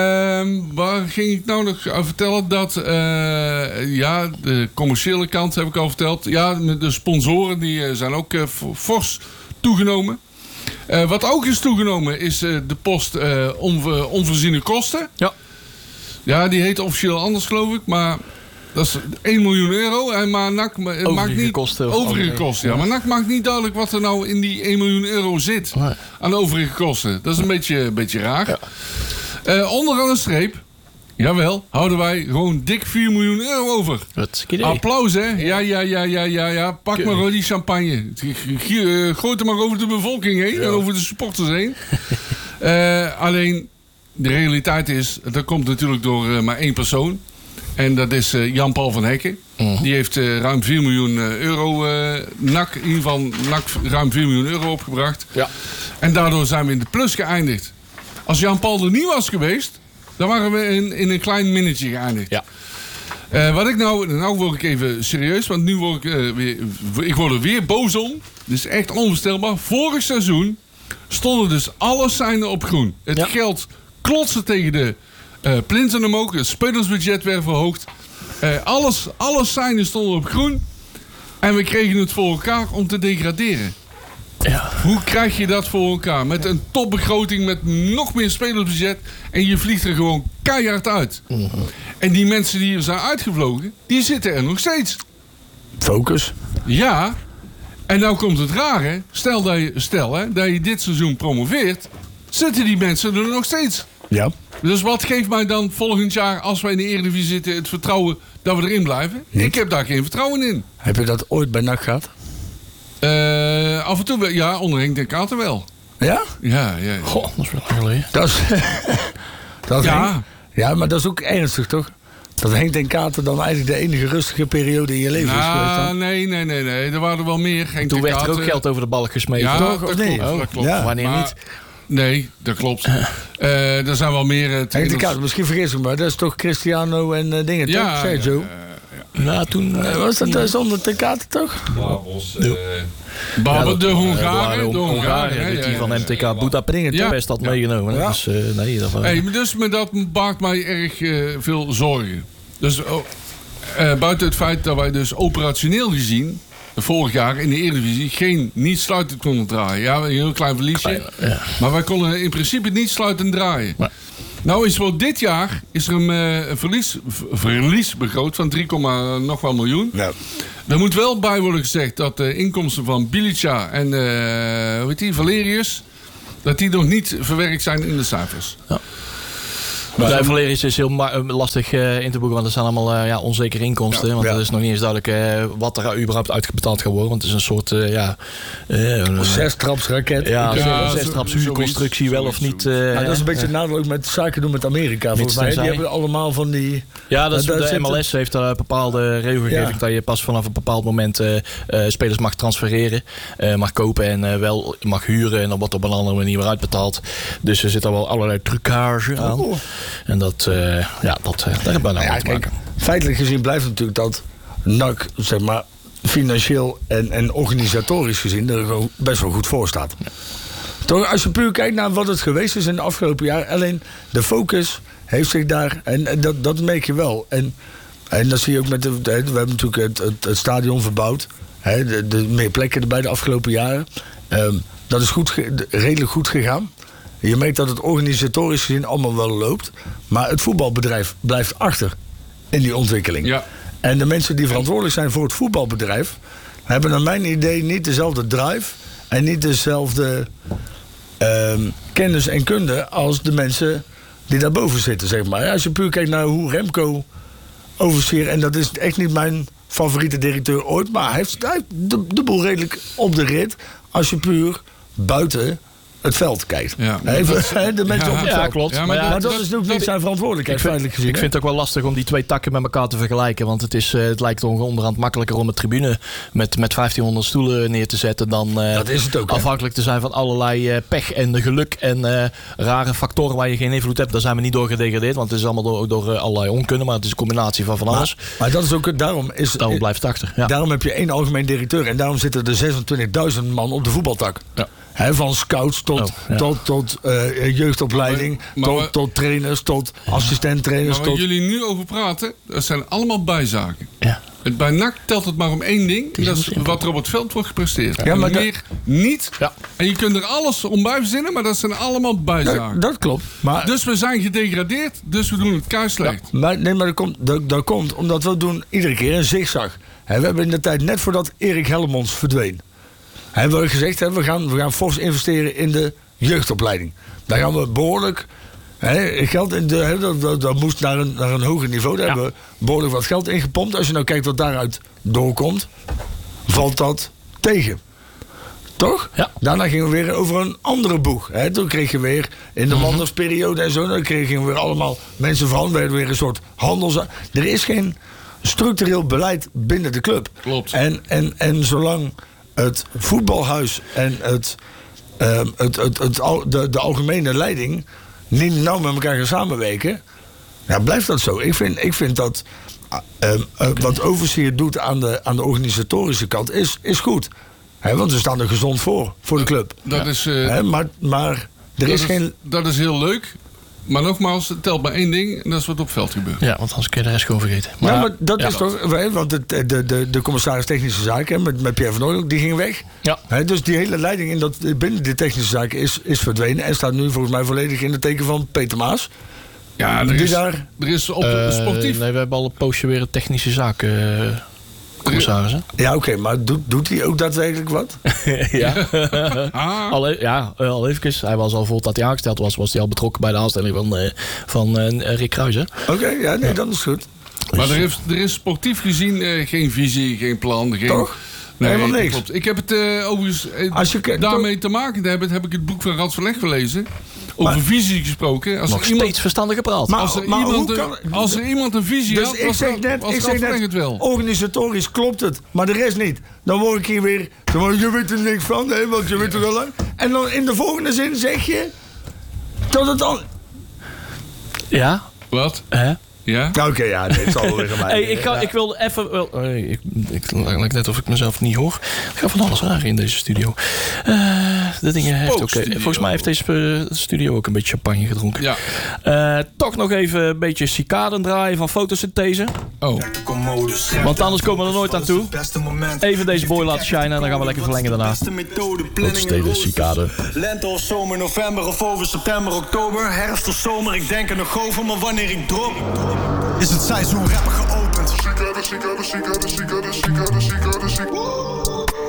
waar ging ik nou nog vertellen? Dat, uh, ja, de commerciële kant heb ik al verteld. Ja, de sponsoren die uh, zijn ook uh, fors toegenomen. Uh, wat ook is toegenomen is uh, de post uh, onver, onvoorziene kosten. Ja. Ja, die heet officieel anders geloof ik, maar... Dat is één miljoen euro. Maar N A C ma- maakt niet... kosten. Overige kosten, ja. Maar N A C maakt niet duidelijk wat er nou in die één miljoen euro zit. Nee. Aan overige kosten. Dat is een beetje, een beetje raar. Ja. Uh, onderaan de streep, jawel, houden wij gewoon dik vier miljoen euro over. Wat idee. Applaus, hè? Ja, ja, ja, ja, ja, ja. Pak maar gewoon die champagne. Gooi het maar over de bevolking heen. Ja. Over de supporters heen. uh, alleen, de realiteit is, dat komt natuurlijk door uh, maar één persoon. En dat is uh, Jan-Paul van Hekken. Uh-huh. Die heeft uh, ruim vier miljoen euro, uh, N A C, in ieder geval N A C ruim vier miljoen euro opgebracht. Ja. En daardoor zijn we in de plus geëindigd. Als Jan-Paul er niet was geweest, dan waren we in, in een klein minnetje geëindigd. Ja. Uh, wat ik nou, nou word ik even serieus, want nu word ik uh, weer, ik word er weer boos om. Dit is echt onvoorstelbaar. Vorig seizoen stonden dus alle seinen op groen. Het ja. geld klotste tegen de uh, plinten omhoog. Het spelersbudget werd verhoogd. Uh, alles, alle seinen stonden op groen. En we kregen het voor elkaar om te degraderen. Ja. Hoe krijg je dat voor elkaar? Met een topbegroting, met nog meer spelersbudget. En je vliegt er gewoon keihard uit. Mm-hmm. En die mensen die er zijn uitgevlogen, die zitten er nog steeds. Focus. Ja. En nou komt het rare. Stel dat je, stel, hè, dat je dit seizoen promoveert, zitten die mensen er nog steeds. Ja. Dus wat geeft mij dan volgend jaar, als wij in de Eredivisie zitten, het vertrouwen dat we erin blijven? Niet. Ik heb daar geen vertrouwen in. Heb je dat ooit bij N A C gehad? Uh, Uh, af en toe, wel, ja, onder Henk ten Katen wel. Ja? Ja, ja. ja. Goh, dat is wel lang geleden. Dat is, dat is Ja. Henk- ja, maar dat is ook ernstig, toch? Dat Henk ten Katen dan eigenlijk de enige rustige periode in je leven is geweest. Nou, Dan. nee, nee, nee, nee. Er waren er wel meer. Henk Toen ten werd er ook Katen. geld over de balk gesmeten. Ja, toch? dat Of nee? klopt. Oh, dat klopt. ja. Wanneer Maar- niet? Nee, dat klopt. Uh, er zijn wel meer... Uh, Henk ten Katen, misschien vergis ik me, dat is toch Cristiano en uh, dingen, ja, toch? Sergio? ja, Nou, toen... Uh, was dat uh, zonder ten Katen, toch? Babels, uh, Babel, de Hongaren. De Hongaren, hè, die ja, ja, van ja, M T K ja. Budapest Ja. best had meegenomen. hè. Ja. Dus uh, nee, dat was... Hey, maar dus, maar dat baart mij erg uh, veel zorgen. Dus oh, uh, buiten het feit dat wij dus operationeel gezien... vorig jaar in de Eredivisie geen niet sluitend konden draaien. Ja, een heel klein verliesje. Ja. Maar wij konden in principe niet sluitend draaien. Nee. Nou is voor dit jaar is er een uh, verlies, v- verlies begroot van drie, nog wel miljoen. Ja. Er moet wel bij worden gezegd dat de inkomsten van Bilica en uh, hoe heet die, Valerius... dat die nog niet verwerkt zijn in de cijfers. Ja. Maar Valerius is heel ma- lastig uh, in te boeken, want er zijn allemaal uh, ja, onzekere inkomsten. Ja, want ja. het is nog niet eens duidelijk uh, wat er überhaupt uitbetaald gaat worden. Want het is een soort uh, ja, uh, een, Zes-trapsraket. ja, Ja, zes zo- traps zoiets, huurconstructie wel of zoiets, niet. Uh, Ja, dat is een beetje het nadeel ook met zaken doen met Amerika. Volgens mij. Die tenzij. hebben allemaal van die... Ja, dat is, Daar de zit M L S heeft daar een bepaalde regelgeving Ja. dat je pas vanaf een bepaald moment uh, uh, spelers mag transfereren, uh, mag kopen en uh, wel mag huren en dan wordt op een andere manier weer uitbetaald. Dus er zit al wel allerlei trucage aan. Oh. En dat, uh, ja, dat, uh, daar hebben we nou Nou ja, mee te kijk, maken. feitelijk gezien blijft natuurlijk dat N A C, zeg maar, financieel en, en organisatorisch gezien er gewoon best wel goed voor staat. Toch, als je puur kijkt naar wat het geweest is in de afgelopen jaar, alleen de focus heeft zich daar, en, en dat, dat merk je wel. En, en dat zie je ook met de, de- we hebben natuurlijk het, het, het stadion verbouwd, hè, de, de meer plekken erbij de afgelopen jaren. Um, dat is goed, ge- de- redelijk goed gegaan. Je merkt dat het organisatorisch gezien allemaal wel loopt, maar het voetbalbedrijf blijft achter in die ontwikkeling. Ja. En de mensen die verantwoordelijk zijn voor het voetbalbedrijf hebben naar mijn idee niet dezelfde drive en niet dezelfde ehm, kennis en kunde als de mensen die daarboven zitten, zeg maar. Als je puur kijkt naar hoe Remco overzier, en dat is echt niet mijn favoriete directeur ooit, maar hij heeft, hij heeft de, de boel redelijk op de rit als je puur buiten het veld kijkt. Ja, maar Even, dat- hè, de mensen Ja, op het ja, veld. klopt. Ja, maar maar ja, Maar dat- dat, dat- is ook dat- niet zijn verantwoordelijkheid, Ik vind, feitelijk gezien. ik vind het ook wel lastig om die twee takken met elkaar te vergelijken. Want het, is, uh, het lijkt onderhand makkelijker om een tribune met, met vijftienhonderd stoelen neer te zetten dan uh, Dat is het ook, hè? afhankelijk te zijn van allerlei uh, pech en geluk en uh, rare factoren waar je geen invloed hebt. Daar zijn we niet door gedegradeerd, want het is allemaal door, door uh, allerlei onkunde. Maar het is een combinatie van van alles. Maar, maar dat is ook, daarom is, Daarom blijft het achter. Ja. daarom heb je één algemeen directeur en daarom zitten er zesentwintigduizend man op de voetbaltak. Ja. Hè, van scouts tot, Oh, ja. tot, tot uh, jeugdopleiding, Maar- maar tot, we- tot trainers, tot assistenttrainers. Maar waar Tot... jullie nu over praten, dat zijn allemaal bijzaken. Ja. Het, bij N A C telt het maar om één ding. is Dat is heel simpel. wat er op het veld wordt gepresteerd. Ja, maar En meer niet. Ja. En je kunt er alles om bij verzinnen, maar dat zijn allemaal bijzaken. Dat, dat klopt. Maar, Dus we zijn gedegradeerd, dus we doen het keislecht. maar, nee, maar dat komt, dat, dat komt omdat we doen iedere keer een zigzag. Hè, we hebben in de tijd, net voordat Erik Hellemons verdween, hebben we gezegd, hè, we, gaan, we gaan fors investeren in de jeugdopleiding. Daar gaan we behoorlijk hè, geld in. De, hè, dat, dat, dat moest naar een, naar een hoger niveau. Daar Ja. hebben we behoorlijk wat geld in gepompt. Als je nou kijkt wat daaruit doorkomt, valt dat tegen. Toch? Ja. Daarna gingen we weer over een andere boeg. Hè. Toen kreeg je weer in de mandersperiode en zo. Dan kregen we weer allemaal mensen van. We werden weer een soort handels. Er is geen structureel beleid binnen de club. Klopt. En, en, en zolang het voetbalhuis en het, ehm, het, het, het, al- de, de algemene leiding niet nauw met elkaar gaan samenwerken, ja, blijft dat zo. Ik vind, ik vind dat ah, ehm, eh, wat Overseer doet aan de, aan de organisatorische kant is, is goed. Hè, want we staan er gezond voor, voor de club. Dat, is, eh, Hè, maar, maar er dat, is is, geen... dat is heel leuk. Maar nogmaals, het telt maar één ding. En dat is wat op het veld gebeurt. Ja, want anders kun je de rest gewoon vergeten. Maar, ja, maar dat ja, is toch... hè, want het, de, de, de commissaris technische zaken hè, met, met Pierre van Hooydonk, die ging weg. Ja. Hè, dus die hele leiding in dat, binnen de technische zaken is, is verdwenen. En staat nu volgens mij volledig in het teken van Peter Maas. Ja, er Die is, daar- er is op Eh, sportief. Nee, we hebben al een poosje weer een technische zaak. eh commissaris, hè? Ja, oké, maar doet, doet hij ook daadwerkelijk wat? ja. Ah, Al, e- ja, eh, al even. Hij was al voordat hij aangesteld was, was hij al betrokken bij de aanstelling van, eh, van eh, Rick Kruijs. Hè? Oké, ja, nee, dat is goed. maar er is, er is sportief gezien eh, geen visie, geen plan. Geen, Toch? Nee, Helemaal dat niks. klopt. Ik heb het uh, overigens uh, Als je ke- daarmee te maken te hebben, heb ik het boek van Rad van Leg gelezen. Over Maar- visie gesproken. Als Nog er iemand, steeds verstandig gepraat. Maar- als er maar iemand, hoe een, kan- als er iemand een visie Dus had, ik was, zeg Rad- net, was ik Rad zeg van Leg net het wel. organisatorisch klopt het, maar de rest niet. Dan word ik hier weer, zo van, je weet er niks van, hè, want je weet er al lang. En dan in de volgende zin zeg je dat het al... Ja? Wat? Hè? Ja? Oké, okay, ja, dit zal wel weer aan mij. Hey, ik, ga, ik wil even... Wel, hey, ik, ik lijkt net of ik mezelf niet hoor. Ik ga van alles vragen in deze studio. Uh, de dingen heeft ook, volgens mij heeft deze uh, studio ook een beetje champagne gedronken. Ja. Uh, toch nog even een beetje cicaden draaien van fotosynthese. Oh. Want anders komen we er nooit aan toe. Even deze boy laten shinen en dan gaan we lekker verlengen daarna. Fotosynthese, cicaden. Lente of zomer, november of over september, oktober. Herfst of zomer, ik denk er nog over, maar wanneer ik drop, is het seizoen rapper geopend. Cicade, cicade, cicade, cicade, cicade, cicade, cicade.